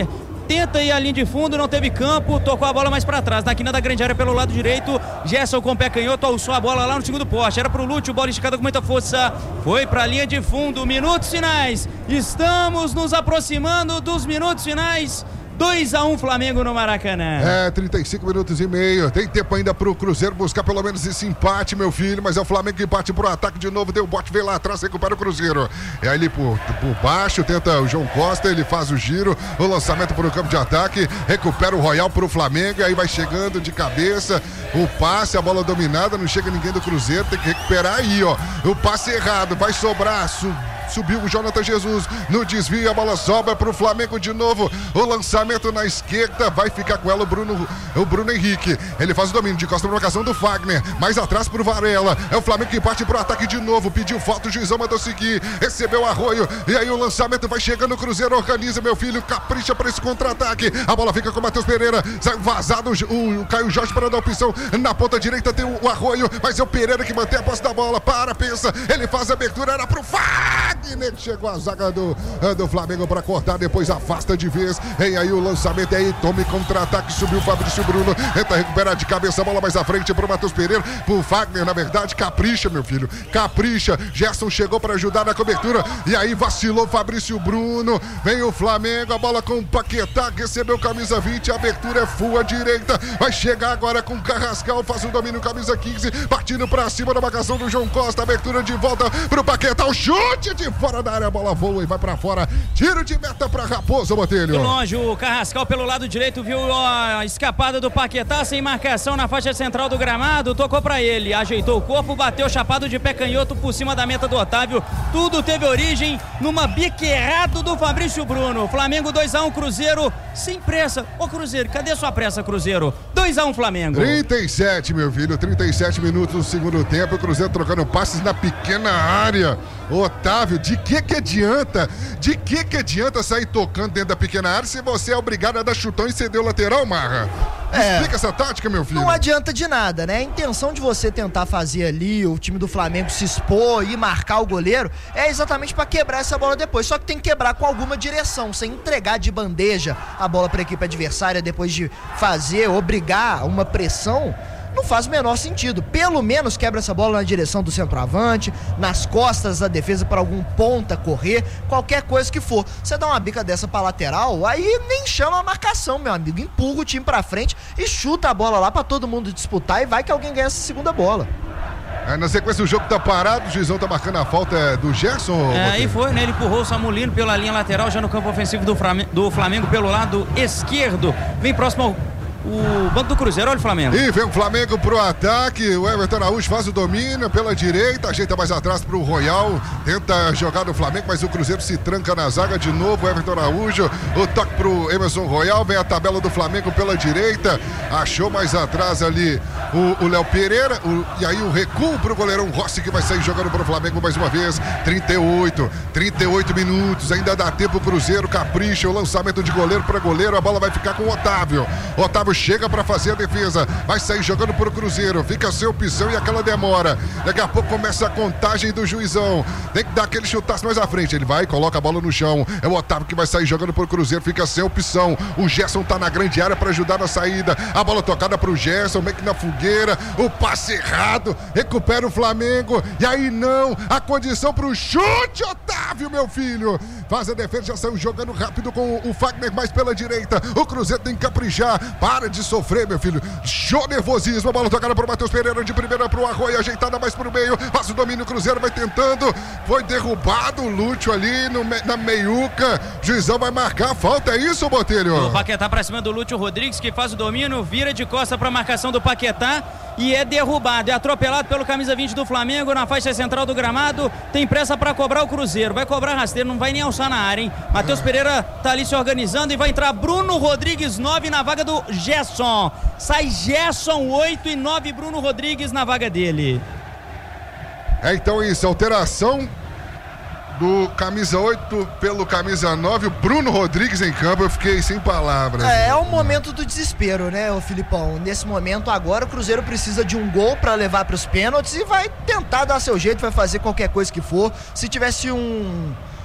Speaker 2: tenta ir à linha de fundo, não teve campo, tocou a bola mais pra trás, na quina da grande área pelo lado direito, Gerson com o pé canhoto, alçou a bola lá no segundo poste, era pro Lúcio, bola esticada com muita força, foi pra linha de fundo, minutos finais, estamos nos aproximando dos minutos finais. dois a um Flamengo no Maracanã.
Speaker 1: É, trinta e cinco minutos e meio. Tem tempo ainda pro Cruzeiro buscar pelo menos esse empate, meu filho. Mas é o Flamengo que bate pro ataque de novo. Deu o bote, veio lá atrás, recupera o Cruzeiro. É ali por, por baixo, tenta o João Costa, ele faz o giro, o lançamento pro campo de ataque, recupera o Royal pro Flamengo. E aí vai chegando de cabeça, o passe, a bola dominada, não chega ninguém do Cruzeiro. Tem que recuperar aí, ó. O passe errado, vai sobrar, su Subiu o Jonathan Jesus no desvio, a bola sobra pro Flamengo de novo. O lançamento na esquerda, vai ficar com ela o Bruno, o Bruno Henrique. Ele faz o domínio de costa, provocação do Fagner. Mais atrás pro Varela. É o Flamengo que parte pro ataque de novo. Pediu falta, o juizão mandou seguir. Recebeu Arroio. E aí o lançamento vai chegando. O Cruzeiro organiza, meu filho. Capricha para esse contra-ataque. A bola fica com o Matheus Pereira. Sai vazado o, o Caio Jorge para dar opção. Na ponta direita tem o, o Arroio. Mas é o Pereira que mantém a posse da bola. Para, pensa. Ele faz a abertura. Era pro Fagner. Chegou a zaga do, do Flamengo para cortar, depois afasta de vez. Vem aí o lançamento, aí tome contra-ataque, subiu o Fabrício Bruno, tenta recuperar de cabeça, a bola mais à frente pro Matheus Pereira, pro Fagner, na verdade, capricha, meu filho, capricha. Gerson chegou para ajudar na cobertura, e aí vacilou Fabrício Bruno. Vem o Flamengo, a bola com o Paquetá, recebeu camisa vinte, a abertura é full à direita, vai chegar agora com o Carrascal, faz o domínio, camisa quinze, partindo para cima da marcação do João Costa, abertura de volta pro Paquetá, o chute de fora da área, a bola voa e vai pra fora, tiro de meta pra Raposo, Botelho.
Speaker 2: De longe, o Carrascal pelo lado direito viu a escapada do Paquetá, sem marcação na faixa central do gramado, tocou pra ele, ajeitou o corpo, bateu chapado de pé canhoto por cima da meta do Otávio. Tudo teve origem numa bique errado do Fabrício Bruno. Flamengo dois a um, Cruzeiro sem pressa. Ô Cruzeiro, cadê sua pressa, Cruzeiro? dois a um Flamengo.
Speaker 1: trinta e sete, meu filho, trinta e sete minutos do segundo tempo, o Cruzeiro trocando passes na pequena área. Otávio, de que que adianta? De que que adianta sair tocando dentro da pequena área se você é obrigado a dar chutão e ceder o lateral, Marra? É, explica essa tática, meu filho.
Speaker 3: Não adianta de nada, né? A intenção de você tentar fazer ali o time do Flamengo se expor e marcar o goleiro é exatamente para quebrar essa bola depois. Só que tem que quebrar com alguma direção, sem entregar de bandeja a bola para a equipe adversária depois de fazer, obrigar uma pressão. Não faz o menor sentido. Pelo menos quebra essa bola na direção do centroavante, nas costas da defesa para algum ponta correr, qualquer coisa que for. Você dá uma bica dessa pra lateral, aí nem chama a marcação, meu amigo. Empurra o time pra frente e chuta a bola lá pra todo mundo disputar e vai que alguém ganha essa segunda bola.
Speaker 1: É, na sequência o jogo tá parado, o juizão tá marcando a falta do Gerson.
Speaker 2: É, aí foi, né? Ele empurrou o Samulino pela linha lateral, já no campo ofensivo do Flamengo, do Flamengo pelo lado esquerdo. Vem próximo ao o banco do Cruzeiro, olha o Flamengo.
Speaker 1: E vem o Flamengo pro ataque, o Everton Araújo faz o domínio pela direita, ajeita mais atrás pro Royal, tenta jogar no Flamengo, mas o Cruzeiro se tranca na zaga de novo, o Everton Araújo, o toque pro Emerson Royal, vem a tabela do Flamengo pela direita, achou mais atrás ali o Léo Pereira, o, e aí o recuo pro goleirão Rossi, que vai sair jogando pro Flamengo mais uma vez. Trinta e oito, trinta e oito minutos, ainda dá tempo o Cruzeiro, capricha, o lançamento de goleiro para goleiro, a bola vai ficar com o Otávio. Otávio chega para fazer a defesa, vai sair jogando pro Cruzeiro, fica sem opção e aquela demora. Daqui a pouco começa a contagem do juizão, tem que dar aquele chutaço mais à frente, ele vai, coloca a bola no chão, é o Otávio que vai sair jogando pro Cruzeiro, fica sem opção, o Gerson tá na grande área para ajudar na saída, a bola tocada pro Gerson, meio que na fogueira, o passe errado, recupera o Flamengo, e aí não, a condição pro chute, Otávio, meu filho, faz a defesa, já saiu jogando rápido com o Fagner mais pela direita, o Cruzeiro tem que caprichar, para de sofrer, meu filho, show nervosismo, a bola tocada pro Matheus Pereira, de primeira pro Arroio, ajeitada mais pro meio, passa o domínio, o Cruzeiro vai tentando, foi derrubado o Lúcio ali no, na meiuca, juizão vai marcar a falta, é isso, Botelho?
Speaker 2: O Paquetá pra cima do Lúcio Rodrigues, que faz o domínio, vira de costa pra marcação do Paquetá e é derrubado, é atropelado pelo camisa vinte do Flamengo na faixa central do gramado, tem pressa pra cobrar o Cruzeiro, vai cobrar rasteiro, não vai nem alçar na área, hein? Matheus Pereira tá ali se organizando e vai entrar Bruno Rodrigues nove na vaga do Gerson, sai Gerson oito e nove, Bruno Rodrigues na vaga dele.
Speaker 1: É então isso, alteração do camisa oito pelo camisa nove, o Bruno Rodrigues em campo, eu fiquei sem palavras.
Speaker 3: É, é o momento do desespero, né, o Filipão? Nesse momento agora o Cruzeiro precisa de um gol pra levar pros pênaltis e vai tentar dar seu jeito, vai fazer qualquer coisa que for. Se tivesse um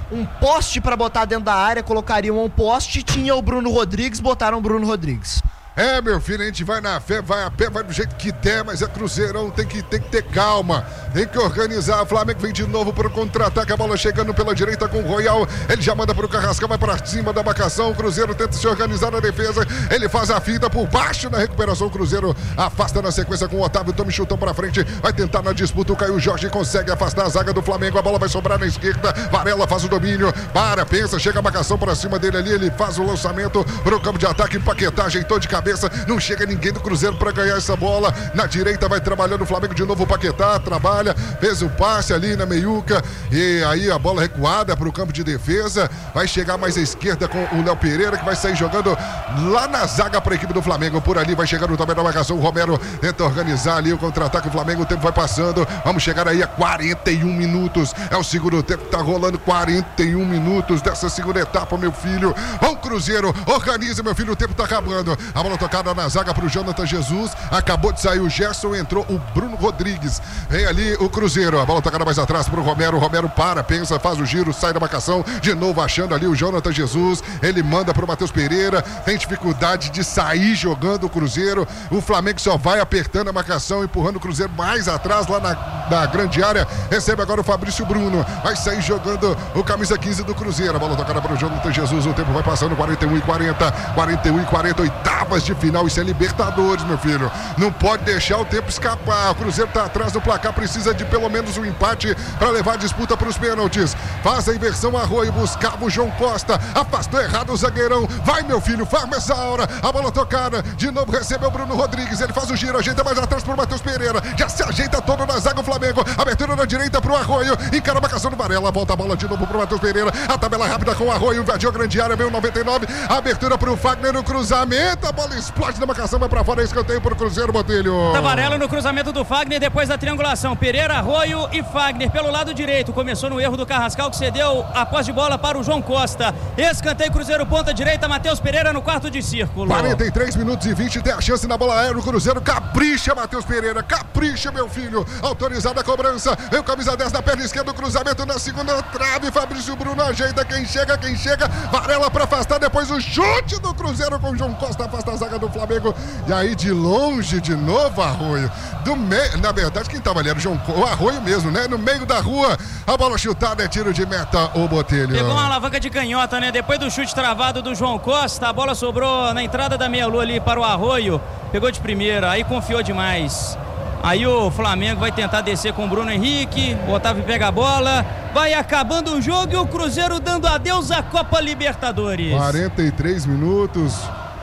Speaker 3: um poste pra botar dentro da área, colocariam um poste, tinha o Bruno Rodrigues, botaram o Bruno Rodrigues.
Speaker 1: É, meu filho, a gente vai na fé, vai a pé, vai do jeito que der, mas é Cruzeirão, tem que, tem que ter calma, tem que organizar. O Flamengo vem de novo para o contra-ataque, a bola chegando pela direita com o Royal, ele já manda para o Carrascal, vai para cima da marcação, o Cruzeiro tenta se organizar na defesa, ele faz a finta por baixo na recuperação, o Cruzeiro afasta na sequência com o Otávio, toma chutão para frente, vai tentar na disputa, o Caio Jorge consegue afastar a zaga do Flamengo, a bola vai sobrar na esquerda, Varela faz o domínio, para, pensa, chega a marcação para cima dele ali, ele faz o lançamento para o campo de ataque, Paquetá, ajeitou de cabeça, não chega ninguém do Cruzeiro para ganhar essa bola, na direita vai trabalhando o Flamengo de novo, o Paquetá trabalha, fez o passe ali na meiuca e aí a bola recuada para o campo de defesa, vai chegar mais à esquerda com o Léo Pereira que vai sair jogando lá na zaga para a equipe do Flamengo, por ali vai chegando também na marcação, o Romero tenta organizar ali o contra-ataque, o Flamengo, o tempo vai passando, vamos chegar aí a quarenta e um minutos, é o segundo tempo, tá rolando quarenta e um minutos dessa segunda etapa, meu filho, vamos Cruzeiro, organiza meu filho, o tempo tá acabando, a bola tocada na zaga pro Jonathan Jesus, acabou de sair o Gerson, entrou o Bruno Rodrigues, vem ali o Cruzeiro, a bola tocada mais atrás pro Romero, o Romero para, pensa, faz o giro, sai da marcação, de novo achando ali o Jonathan Jesus, ele manda pro Matheus Pereira, tem dificuldade de sair jogando o Cruzeiro, o Flamengo só vai apertando a marcação, empurrando o Cruzeiro mais atrás lá na, na grande área, recebe agora o Fabrício Bruno, vai sair jogando o camisa quinze do Cruzeiro, a bola tocada pro Jonathan Jesus, o tempo vai passando, quarenta e um e quarenta, quarenta e um e quarenta, oitavas de final, isso é Libertadores, meu filho, não pode deixar o tempo escapar, o Cruzeiro tá atrás do placar, precisa de pelo menos um empate para levar a disputa para os pênaltis, faz a inversão, Arroio, buscava o João Costa, afastou errado o zagueirão, vai meu filho, farma essa hora, a bola tocada, de novo recebeu o Bruno Rodrigues, ele faz o giro, ajeita mais atrás pro Matheus Pereira, já se ajeita todo na zaga o Flamengo, abertura na direita pro Arroio, encara a marcação do Varela, volta a bola de novo pro Matheus Pereira, a tabela rápida com o Arroio, invadiu a grande área, veio o noventa e nove, abertura pro Fagner no cruzamento, a bola explode na marcação, vai pra fora, escanteio pro Cruzeiro, Botelho.
Speaker 2: Varela no cruzamento do Fagner, depois da triangulação, Pereira, Arroio e Fagner pelo lado direito, começou no erro do Carrascal que cedeu a posse de bola para o João Costa, escanteio Cruzeiro, ponta direita, Matheus Pereira no quarto de círculo.
Speaker 1: quarenta e três minutos e vinte, tem a chance na bola aérea, o Cruzeiro capricha, Matheus Pereira, capricha meu filho, autorizada a cobrança, vem o camisa dez na perna esquerda, o cruzamento na segunda trave, Fabrício Bruno ajeita, quem chega, quem chega, Varela para afastar, depois o chute do Cruzeiro com o João Costa, afasta a zaga do Flamengo, e aí de longe de novo Arroio, do meio, na verdade quem tava ali era o João o Arroio mesmo, né, no meio da rua, a bola chutada é tiro de meta, o Botelho.
Speaker 2: Pegou uma alavanca de canhota, né, depois do chute travado do João Costa, a bola sobrou na entrada da meia-lua ali para o Arroio, pegou de primeira, aí confiou demais. Aí o Flamengo vai tentar descer com o Bruno Henrique, o Otávio pega a bola, vai acabando o jogo e o Cruzeiro dando adeus à Copa Libertadores.
Speaker 1: quarenta e três minutos,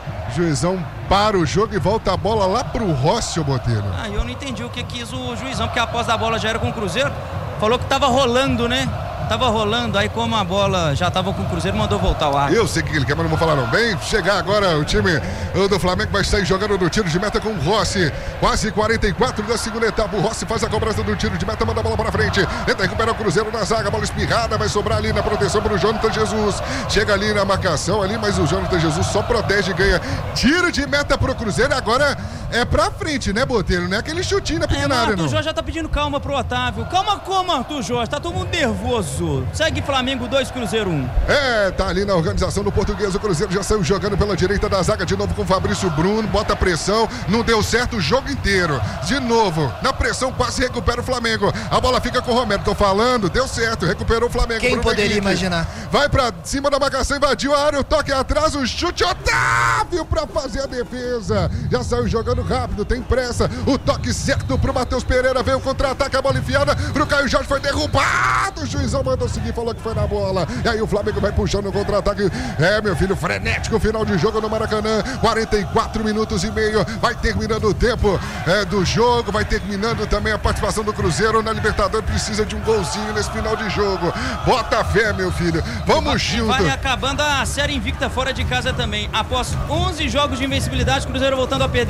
Speaker 1: juizão para o jogo e volta a bola lá pro Rossi, o Botelho.
Speaker 2: Ah, eu não entendi o que quis o juizão, porque a posse da bola já era com o Cruzeiro, falou que tava rolando, né? Tava rolando, aí como a bola já tava com o Cruzeiro, mandou voltar o ar.
Speaker 1: Eu sei o que ele quer, mas não vou falar não. Bem, chegar agora o time do Flamengo vai sair jogando no tiro de meta com o Rossi. Quase quarenta e quatro da segunda etapa. O Rossi faz a cobrança do tiro de meta, manda a bola para frente. Tenta recuperar o Cruzeiro na zaga, bola espirrada, vai sobrar ali na proteção para o Jonathan Jesus. Chega ali na marcação ali, mas o Jonathan Jesus só protege e ganha. Tiro de meta pro Cruzeiro, agora é pra frente, né, Botelho? Não é aquele chutinho na pequena
Speaker 2: é,
Speaker 1: área,
Speaker 2: não. O Jorge já tá pedindo calma pro Otávio. Calma como, Arthur Jorge? Tá todo mundo nervoso. Segue Flamengo dois, Cruzeiro um.
Speaker 1: É, tá ali na organização do Português. O Cruzeiro já saiu jogando pela direita da zaga de novo com o Fabrício Bruno. Bota pressão. Não deu certo o jogo inteiro. De novo, na pressão quase recupera o Flamengo. A bola fica com o Romero. Tô falando, deu certo. Recuperou o Flamengo.
Speaker 3: Quem
Speaker 1: Bruno
Speaker 3: poderia
Speaker 1: Henrique
Speaker 3: imaginar?
Speaker 1: Vai pra cima da marcação, invadiu a área. O toque atrás, o chute. Otávio pra fazer a defesa. Já saiu jogando rápido, tem pressa. O toque certo pro Matheus Pereira. Veio o contra-ataque, a bola enfiada pro Caio Jorge. Foi derrubado. O juizão mandou seguir, falou que foi na bola. E aí o Flamengo vai puxando o contra-ataque. É, meu filho, frenético final de jogo no Maracanã. quarenta e quatro minutos e meio. Vai terminando o tempo é, do jogo. Vai terminando também a participação do Cruzeiro na Libertadores. Precisa de um golzinho nesse final de jogo. Bota fé, meu filho. Vamos junto.
Speaker 2: Vai acabando a série invicta fora de casa também. Após onze jogos de invencibilidade, o Cruzeiro voltando a perder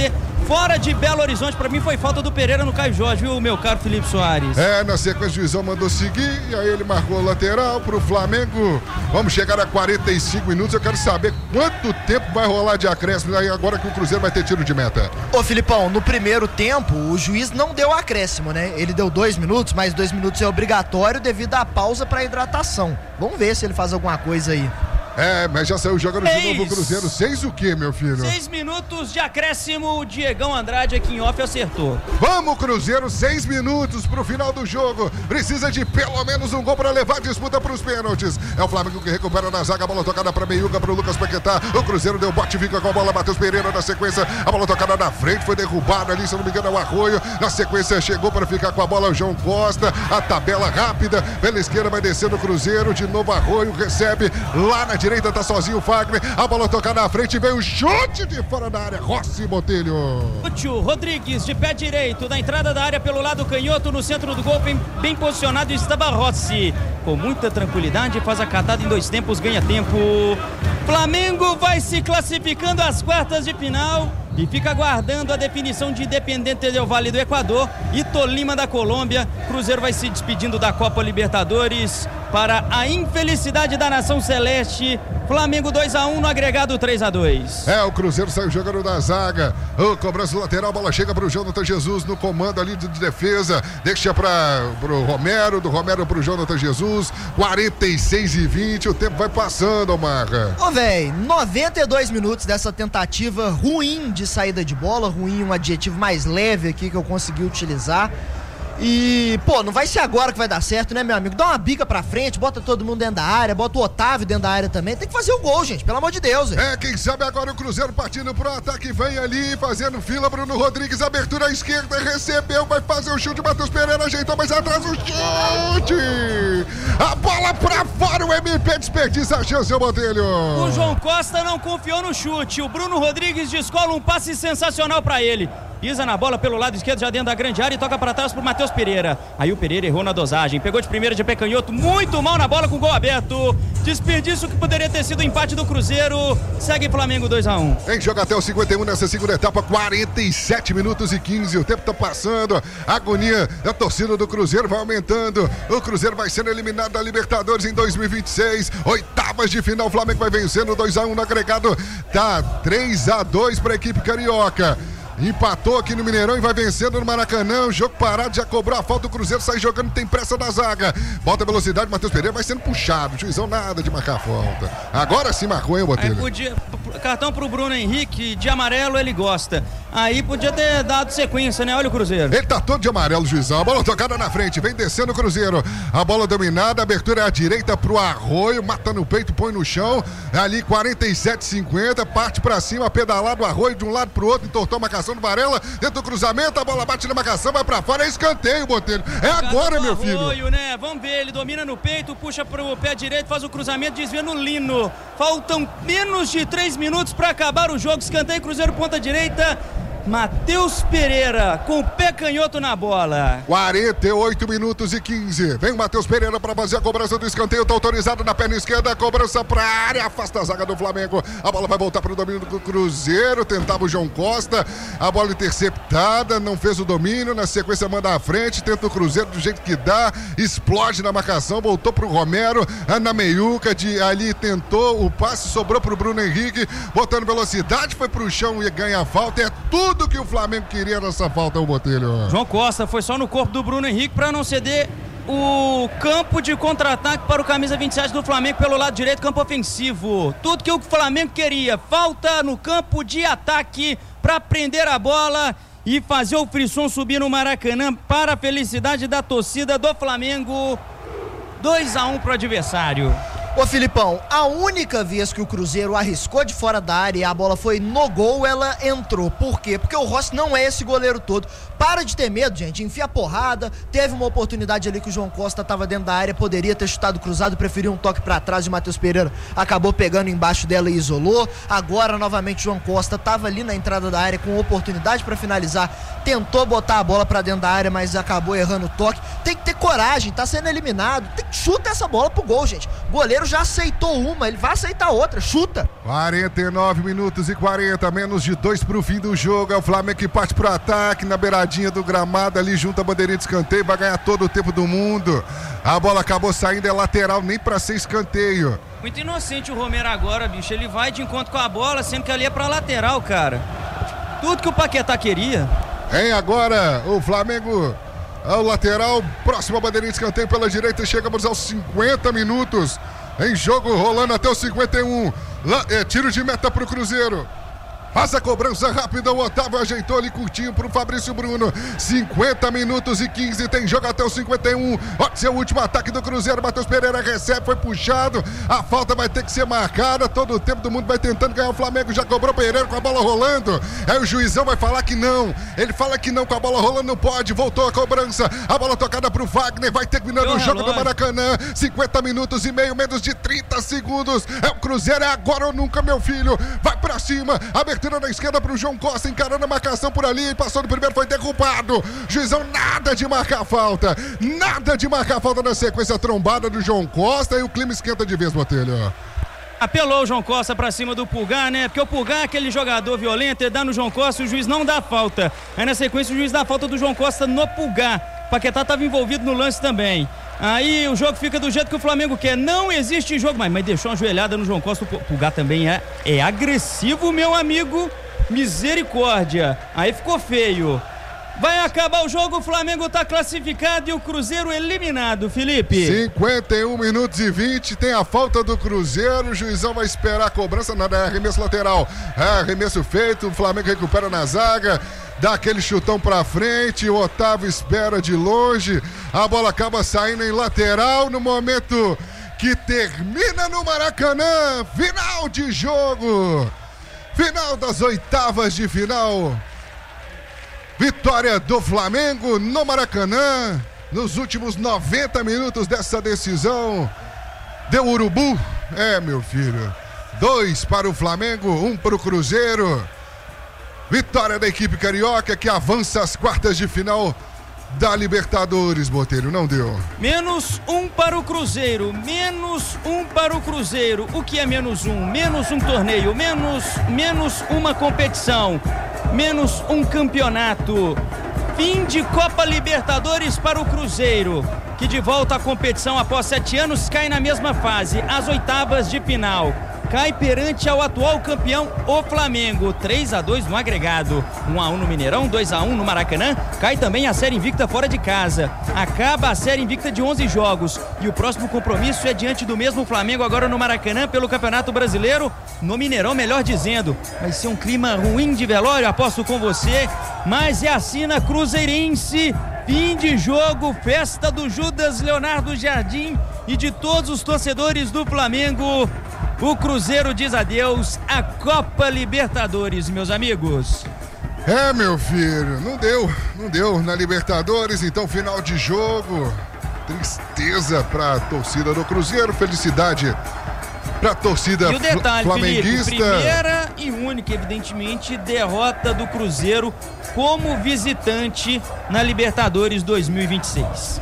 Speaker 2: fora de Belo Horizonte. Pra mim foi falta do Pereira no Caio Jorge, viu, meu caro Felipe Soares?
Speaker 1: É, na sequência o juizão mandou seguir e aí ele marcou o lateral pro Flamengo. Vamos chegar a quarenta e cinco minutos. Eu quero saber quanto tempo vai rolar de acréscimo aí agora que o Cruzeiro vai ter tiro de meta.
Speaker 3: Ô Filipão, no primeiro tempo o juiz não deu acréscimo, né? Ele deu dois minutos, mas dois minutos é obrigatório devido à pausa para hidratação. Vamos ver se ele faz alguma coisa aí.
Speaker 1: É, mas já saiu jogando
Speaker 2: Seis.
Speaker 1: de novo o Cruzeiro. Seis o quê, meu filho?
Speaker 2: Seis minutos de acréscimo, o Diegão Andrade aqui em off acertou.
Speaker 1: Vamos, Cruzeiro, seis minutos pro final do jogo. Precisa de pelo menos um gol para levar a disputa pros pênaltis. É o Flamengo que recupera na zaga, a bola tocada pra Meiuca, pro Lucas Paquetá. O Cruzeiro deu bote, fica com a bola, Matheus Pereira na sequência. A bola tocada na frente, foi derrubada ali, se não me engano é o Arroio. Na sequência chegou para ficar com a bola o João Costa. A tabela rápida, pela esquerda vai descendo o Cruzeiro. De novo Arroio, recebe lá na direita, tá sozinho o Fagner, a bola tocada na frente, veio o chute de fora da área, Rossi Botelho.
Speaker 2: Útil, Rodrigues de pé direito, na entrada da área pelo lado canhoto, no centro do gol, bem, bem posicionado estava Rossi. Com muita tranquilidade, faz a catada em dois tempos, ganha tempo. Flamengo vai se classificando às quartas de final e fica aguardando a definição de Independente del Valle do Equador e Tolima da Colômbia. Cruzeiro vai se despedindo da Copa Libertadores para a infelicidade da nação celeste. Flamengo dois a um no agregado três a dois.
Speaker 1: É, o Cruzeiro saiu jogando da zaga. O cobrança lateral, a bola chega pro Jonathan Jesus no comando ali de defesa. Deixa para pro Romero, do Romero pro Jonathan Jesus. quarenta e seis e vinte, o tempo vai passando, Marca.
Speaker 3: Ô, velho, noventa e dois minutos dessa tentativa ruim de saída de bola, ruim, um adjetivo mais leve aqui que eu consegui utilizar. E, pô, não vai ser agora que vai dar certo, né, meu amigo? Dá uma bica pra frente, bota todo mundo dentro da área, bota o Otávio dentro da área também. Tem que fazer o gol, gente, pelo amor de Deus. Hein?
Speaker 1: É, quem sabe agora o Cruzeiro partindo pro ataque, vem ali, fazendo fila, Bruno Rodrigues, abertura à esquerda, recebeu, vai fazer o chute, Matheus Pereira ajeitou, mas atrás o chute! A bola pra fora, o M P desperdiça a chance, seu Botelho.
Speaker 2: O João Costa não confiou no chute, o Bruno Rodrigues descola um passe sensacional pra ele. Pisa na bola pelo lado esquerdo, já dentro da grande área, e toca para trás pro Matheus Pereira. Aí o Pereira errou na dosagem, pegou de primeira de pé canhoto, muito mal na bola com gol aberto. Desperdício que poderia ter sido o empate do Cruzeiro. Segue Flamengo dois a um.
Speaker 1: Tem jogo até o cinquenta e um nessa segunda etapa, quarenta e sete minutos e quinze. O tempo tá passando, a agonia da torcida do Cruzeiro vai aumentando. O Cruzeiro vai sendo eliminado da Libertadores em dois mil e vinte e seis. Oitavas de final, o Flamengo vai vencendo dois a um no agregado. Tá três a dois para a equipe carioca. Empatou aqui no Mineirão e vai vencendo no Maracanã. O jogo parado, já cobrou a falta. O Cruzeiro sai jogando, tem pressa da zaga. Bota a velocidade, Matheus Pereira vai sendo puxado. O juizão nada de marcar a falta. Agora sim marcou, hein, Botelho?
Speaker 2: Aí podia, cartão pro Bruno Henrique, de amarelo ele gosta. Aí podia ter dado sequência, né? Olha o Cruzeiro.
Speaker 1: Ele tá todo de amarelo, juizão. A bola tocada na frente, vem descendo o Cruzeiro. A bola dominada, a abertura é à direita pro Arroio, mata no peito, põe no chão. Ali quarenta e sete cinquenta, parte pra cima, pedalado o Arroio de um lado pro outro, entortou a marcação do Varela, dentro do cruzamento, a bola bate na marcação, vai pra fora, é escanteio, Botelho. É agora, meu filho.
Speaker 2: Arroio, né? Vamos ver, ele domina no peito, puxa pro pé direito, faz o cruzamento, desvia no Lino. Faltam menos de três minutos pra acabar o jogo, escanteio, Cruzeiro ponta direita. Matheus Pereira com o pé canhoto na bola.
Speaker 1: quarenta e oito minutos e quinze. Vem o Matheus Pereira para fazer a cobrança do escanteio. Tá autorizado na perna esquerda. A cobrança pra área. Afasta a zaga do Flamengo. A bola vai voltar para o domínio do Cruzeiro. Tentava o João Costa. A bola interceptada. Não fez o domínio. Na sequência manda à frente. Tenta o Cruzeiro do jeito que dá. Explode na marcação. Voltou pro Romero. Na meiuca. De ali tentou o passe. Sobrou pro Bruno Henrique. Botando velocidade. Foi pro chão e ganha a falta. É tudo Tudo que o Flamengo queria nessa falta, o Botelho.
Speaker 2: João Costa foi só no corpo do Bruno Henrique para não ceder o campo de contra-ataque para o camisa vinte e sete do Flamengo pelo lado direito, campo ofensivo. Tudo que o Flamengo queria. Falta no campo de ataque para prender a bola e fazer o frisson subir no Maracanã para a felicidade da torcida do Flamengo. dois a um para o adversário.
Speaker 3: Ô Filipão, a única vez que o Cruzeiro arriscou de fora da área e a bola foi no gol, ela entrou. Por quê? Porque o Rossi não é esse goleiro todo. Para de ter medo, gente, enfia a porrada. Teve uma oportunidade ali que o João Costa estava dentro da área, poderia ter chutado cruzado, preferiu um toque para trás e o Matheus Pereira acabou pegando embaixo dela e isolou. Agora, novamente, o João Costa estava ali na entrada da área com oportunidade para finalizar, tentou botar a bola para dentro da área, mas acabou errando o toque. Tem que ter coragem, tá sendo eliminado, tem que chutar essa bola pro gol, gente. Goleiro Cruzeiro já aceitou uma, ele vai aceitar outra, chuta.
Speaker 1: quarenta e nove minutos e quarenta, menos de dois pro fim do jogo. É o Flamengo que parte pro ataque na beiradinha do gramado ali junto à bandeirinha de escanteio, vai ganhar todo o tempo do mundo. A bola acabou saindo, é lateral, nem pra ser escanteio.
Speaker 2: Muito inocente o Romero agora, bicho, ele vai de encontro com a bola, sendo que ali é pra lateral, cara. Tudo que o Paquetá queria.
Speaker 1: Em agora o Flamengo ao lateral, próxima bandeirinha de escanteio pela direita, chegamos aos cinquenta minutos em jogo, rolando até os cinquenta e um. Lá, é, tiro de meta pro Cruzeiro. Faz a cobrança rápida, o Otávio ajeitou ali curtinho pro Fabrício Bruno. cinquenta minutos e quinze, tem jogo até os cinquenta e um. Pode ser o último ataque do Cruzeiro. Matheus Pereira recebe, foi puxado. A falta vai ter que ser marcada. Todo o tempo do mundo vai tentando ganhar o Flamengo. Já cobrou Pereira com a bola rolando. Aí o juizão vai falar que não. Ele fala que não, com a bola rolando não pode. Voltou a cobrança. A bola tocada pro Wagner. Vai terminando o jogo do Maracanã. cinquenta minutos e meio, menos de trinta segundos. É o Cruzeiro, é agora ou nunca, meu filho. Vai pra cima. Abertura na esquerda pro João Costa, encarando a marcação por ali, passou no primeiro, foi derrubado. Juizão nada de marcar falta, nada de marcar falta na sequência, trombada do João Costa, e o clima esquenta de vez, Botelho.
Speaker 2: Apelou o João Costa pra cima do Pulgar, né? Porque o Pulgar é aquele jogador violento, ele dá no João Costa e o juiz não dá falta. Aí na sequência o juiz dá falta do João Costa no Pulgar. O Paquetá tava envolvido no lance também. Aí o jogo fica do jeito que o Flamengo quer. Não existe jogo, mas, mas deixou uma joelhada no João Costa. O Pulgar também é, é agressivo, meu amigo. Misericórdia. Aí ficou feio. Vai acabar o jogo, o Flamengo tá classificado e o Cruzeiro eliminado, Felipe.
Speaker 1: cinquenta e um minutos e vinte, tem a falta do Cruzeiro, o juizão vai esperar a cobrança, nada, é arremesso lateral. É arremesso feito, o Flamengo recupera na zaga, dá aquele chutão pra frente, o Otávio espera de longe, a bola acaba saindo em lateral no momento que termina no Maracanã. Final de jogo, final das oitavas de final. Vitória do Flamengo no Maracanã, nos últimos noventa minutos dessa decisão. Deu urubu, é, meu filho. Dois para o Flamengo, um para o Cruzeiro. Vitória da equipe carioca que avança às quartas de final da Libertadores, Botelho, não deu.
Speaker 2: Menos um para o Cruzeiro, menos um para o Cruzeiro. O que é menos um? Menos um torneio, menos, menos uma competição, menos um campeonato. Fim de Copa Libertadores para o Cruzeiro, que de volta à competição após sete anos cai na mesma fase, às oitavas de final. Cai perante ao atual campeão, o Flamengo, três a dois no agregado, um a um no Mineirão, dois a um no Maracanã. Cai também a série invicta fora de casa. Acaba a série invicta de onze jogos e o próximo compromisso é diante do mesmo Flamengo, agora no Maracanã, pelo Campeonato Brasileiro, no Mineirão, melhor dizendo. Vai ser um clima ruim de velório, aposto com você, mas é assim na Cruzeirense. Fim de jogo, festa do Judas Leonardo Jardim e de todos os torcedores do Flamengo. O Cruzeiro diz adeus à Copa Libertadores, meus amigos.
Speaker 1: É, meu filho, não deu, não deu na Libertadores, então final de jogo. Tristeza pra torcida do Cruzeiro, felicidade pra torcida
Speaker 2: e o detalhe,
Speaker 1: flamenguista.
Speaker 2: Felipe, primeira e única, evidentemente, derrota do Cruzeiro como visitante na Libertadores dois mil e vinte e seis.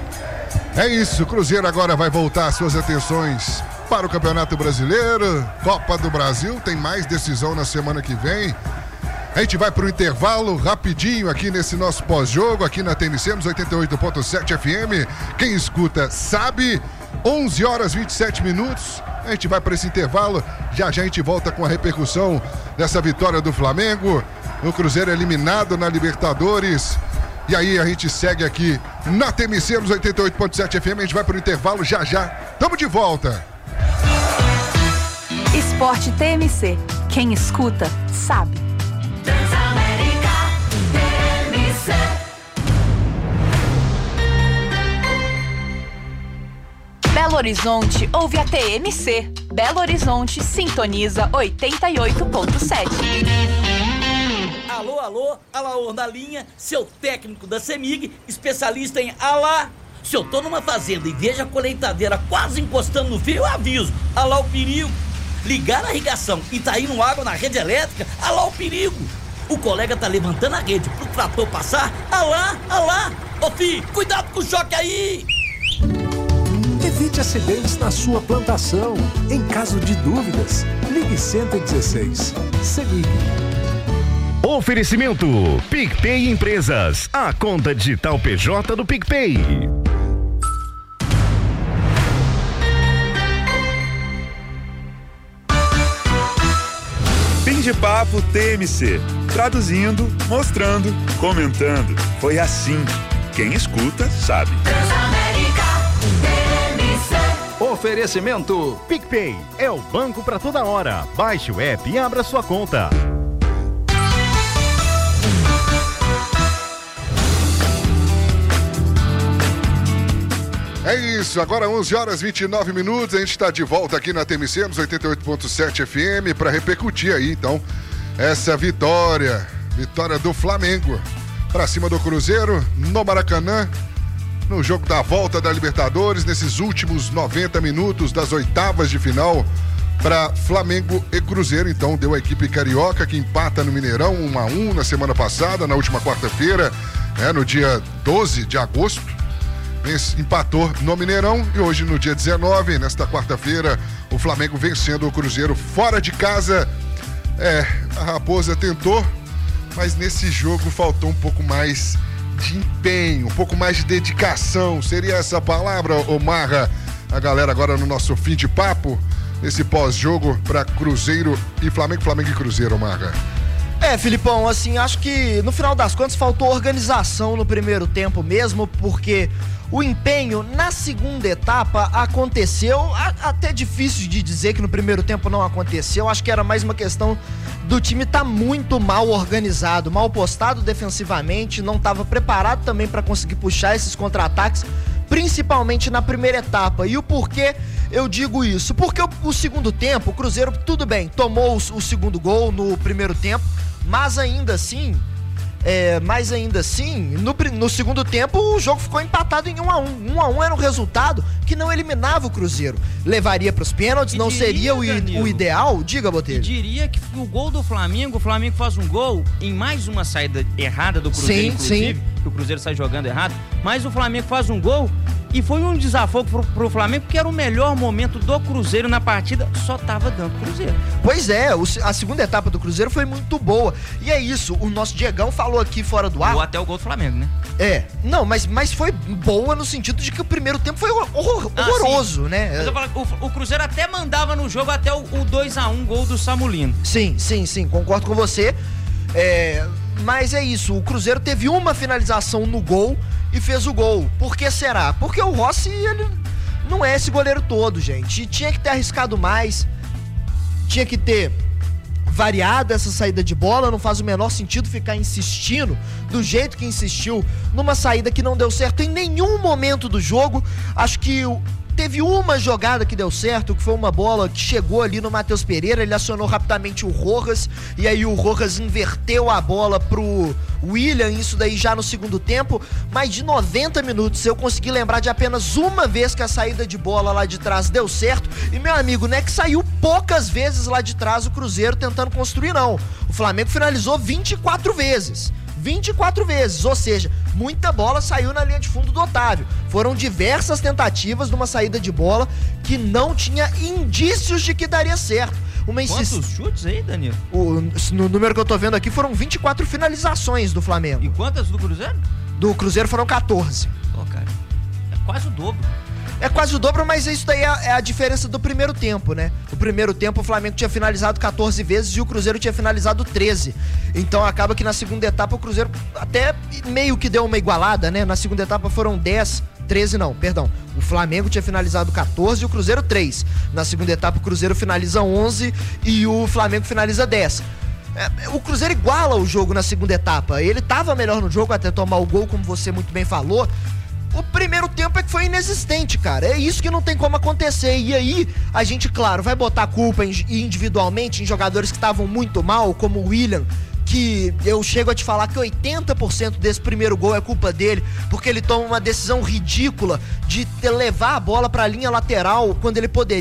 Speaker 1: É isso, o Cruzeiro agora vai voltar suas atenções para o Campeonato Brasileiro, Copa do Brasil, tem mais decisão na semana que vem. A gente vai para o intervalo rapidinho aqui nesse nosso pós-jogo, aqui na T M C, nos oitenta e oito ponto sete F M. Quem escuta sabe, onze horas e vinte e sete minutos. A gente vai para esse intervalo, já já a gente volta com a repercussão dessa vitória do Flamengo. O Cruzeiro eliminado na Libertadores. E aí a gente segue aqui na T M C, nos oitenta e oito ponto sete F M. A gente vai para o intervalo já já. Tamo de volta.
Speaker 4: Esporte T M C. Quem escuta, sabe. Transamérica T M C. Belo Horizonte ouve a T M C. Belo Horizonte sintoniza oitenta e oito ponto sete.
Speaker 5: Alô, alô, Alaor na linha, seu técnico da CEMIG, especialista em alá. Se eu tô numa fazenda e vejo a colheitadeira quase encostando no fio, eu aviso. Alá o perigo. Ligar a irrigação e tá indo água na rede elétrica, alá o perigo. O colega tá levantando a rede pro trator passar, alá, alá. Ô filho, cuidado com o choque aí.
Speaker 6: Evite acidentes na sua plantação. Em caso de dúvidas, ligue cento e dezesseis. CEMIG.
Speaker 7: Oferecimento PicPay Empresas, a conta digital P J do PicPay.
Speaker 8: Fim de papo T M C. Traduzindo, mostrando, comentando. Foi assim. Quem escuta, sabe.
Speaker 7: Oferecimento PicPay é o banco para toda hora. Baixe o app e abra sua conta.
Speaker 1: É isso, agora onze horas e vinte e nove minutos, a gente está de volta aqui na T M C, nos oitenta e oito ponto sete F M, para repercutir aí, então, essa vitória, vitória do Flamengo, para cima do Cruzeiro, no Maracanã, no jogo da volta da Libertadores, nesses últimos noventa minutos das oitavas de final, para Flamengo e Cruzeiro. Então deu a equipe carioca que empata no Mineirão um a um na semana passada, na última quarta-feira, né, no dia doze de agosto. Empatou no Mineirão e hoje no dia dezenove, nesta quarta-feira, o Flamengo vencendo o Cruzeiro fora de casa. É, a Raposa tentou, mas nesse jogo faltou um pouco mais de empenho, um pouco mais de dedicação. Seria essa a palavra, Omarra? A galera agora no nosso fim de papo, nesse pós-jogo para Cruzeiro e Flamengo, Flamengo e Cruzeiro, Omarra.
Speaker 3: É, Filipão, assim, acho que no final das contas faltou organização no primeiro tempo mesmo, porque o empenho na segunda etapa aconteceu, a, até difícil de dizer que no primeiro tempo não aconteceu, acho que era mais uma questão do time estar tá muito mal organizado, mal postado defensivamente, não estava preparado também para conseguir puxar esses contra-ataques, principalmente na primeira etapa. E o porquê eu digo isso? Porque o, o segundo tempo, o Cruzeiro, tudo bem, tomou o, o segundo gol no primeiro tempo, mas ainda assim, é, mas ainda assim, no, no segundo tempo o jogo ficou empatado em um a um. um a um era um resultado que não eliminava o Cruzeiro. Levaria para os pênaltis, e não diria, seria o, o ideal? Diga, Botelho.
Speaker 9: E diria que o gol do Flamengo, o Flamengo faz um gol em mais uma saída errada do Cruzeiro, sim, inclusive, sim. Que o Cruzeiro sai jogando errado, mas o Flamengo faz um gol e foi um desafogo pro, pro Flamengo, porque era o melhor momento do Cruzeiro na partida, só tava dando Cruzeiro.
Speaker 3: Pois é, o, a segunda etapa do Cruzeiro foi muito boa. E é isso, o nosso Diegão falou aqui fora do ar.
Speaker 9: Ou até o gol do Flamengo, né?
Speaker 3: É, não, mas, mas foi boa no sentido de que o primeiro tempo foi horror, ah, horroroso,
Speaker 9: sim.
Speaker 3: né?
Speaker 9: Mas eu falo, o, o Cruzeiro até mandava no jogo até o, o dois a um gol do Samulino.
Speaker 3: Sim, sim, sim, concordo com você. É, mas é isso, o Cruzeiro teve uma finalização no gol e fez o gol. Por que será? Porque o Rossi, ele não é esse goleiro todo, gente. E tinha que ter arriscado mais, tinha que ter variado essa saída de bola. Não faz o menor sentido ficar insistindo do jeito que insistiu numa saída que não deu certo em nenhum momento do jogo. Acho que o Teve uma jogada que deu certo, que foi uma bola que chegou ali no Matheus Pereira, ele acionou rapidamente o Rojas, e aí o Rojas inverteu a bola pro William, isso daí já no segundo tempo. Mais de noventa minutos eu consegui lembrar de apenas uma vez que a saída de bola lá de trás deu certo, e meu amigo, não é que saiu poucas vezes lá de trás o Cruzeiro tentando construir, não. O Flamengo finalizou vinte e quatro vezes. vinte e quatro vezes, ou seja, muita bola saiu na linha de fundo do Otávio. Foram diversas tentativas de uma saída de bola que não tinha indícios de que daria certo. Uma insist...
Speaker 9: Quantos chutes aí, Danilo?
Speaker 3: O, no número que eu tô vendo aqui foram vinte e quatro finalizações do Flamengo.
Speaker 9: E quantas do Cruzeiro?
Speaker 3: Do Cruzeiro foram quatorze.
Speaker 9: Pô, cara, é quase o dobro.
Speaker 3: É quase o dobro, mas isso daí é a, é a diferença do primeiro tempo, né? O primeiro tempo o Flamengo tinha finalizado quatorze vezes e o Cruzeiro tinha finalizado treze. Então acaba que na segunda etapa o Cruzeiro até meio que deu uma igualada, né? Na segunda etapa foram dez, treze não, perdão. O Flamengo tinha finalizado quatorze e o Cruzeiro três. Na segunda etapa o Cruzeiro finaliza onze e o Flamengo finaliza dez. É, o Cruzeiro iguala o jogo na segunda etapa. Ele tava melhor no jogo até tomar o gol, como você muito bem falou. O primeiro tempo é que foi inexistente, cara. É isso que não tem como acontecer. E aí, a gente, claro, vai botar a culpa individualmente em jogadores que estavam muito mal, como o William, que eu chego a te falar que oitenta por cento desse primeiro gol é culpa dele, porque ele toma uma decisão ridícula de levar a bola pra linha lateral quando ele poderia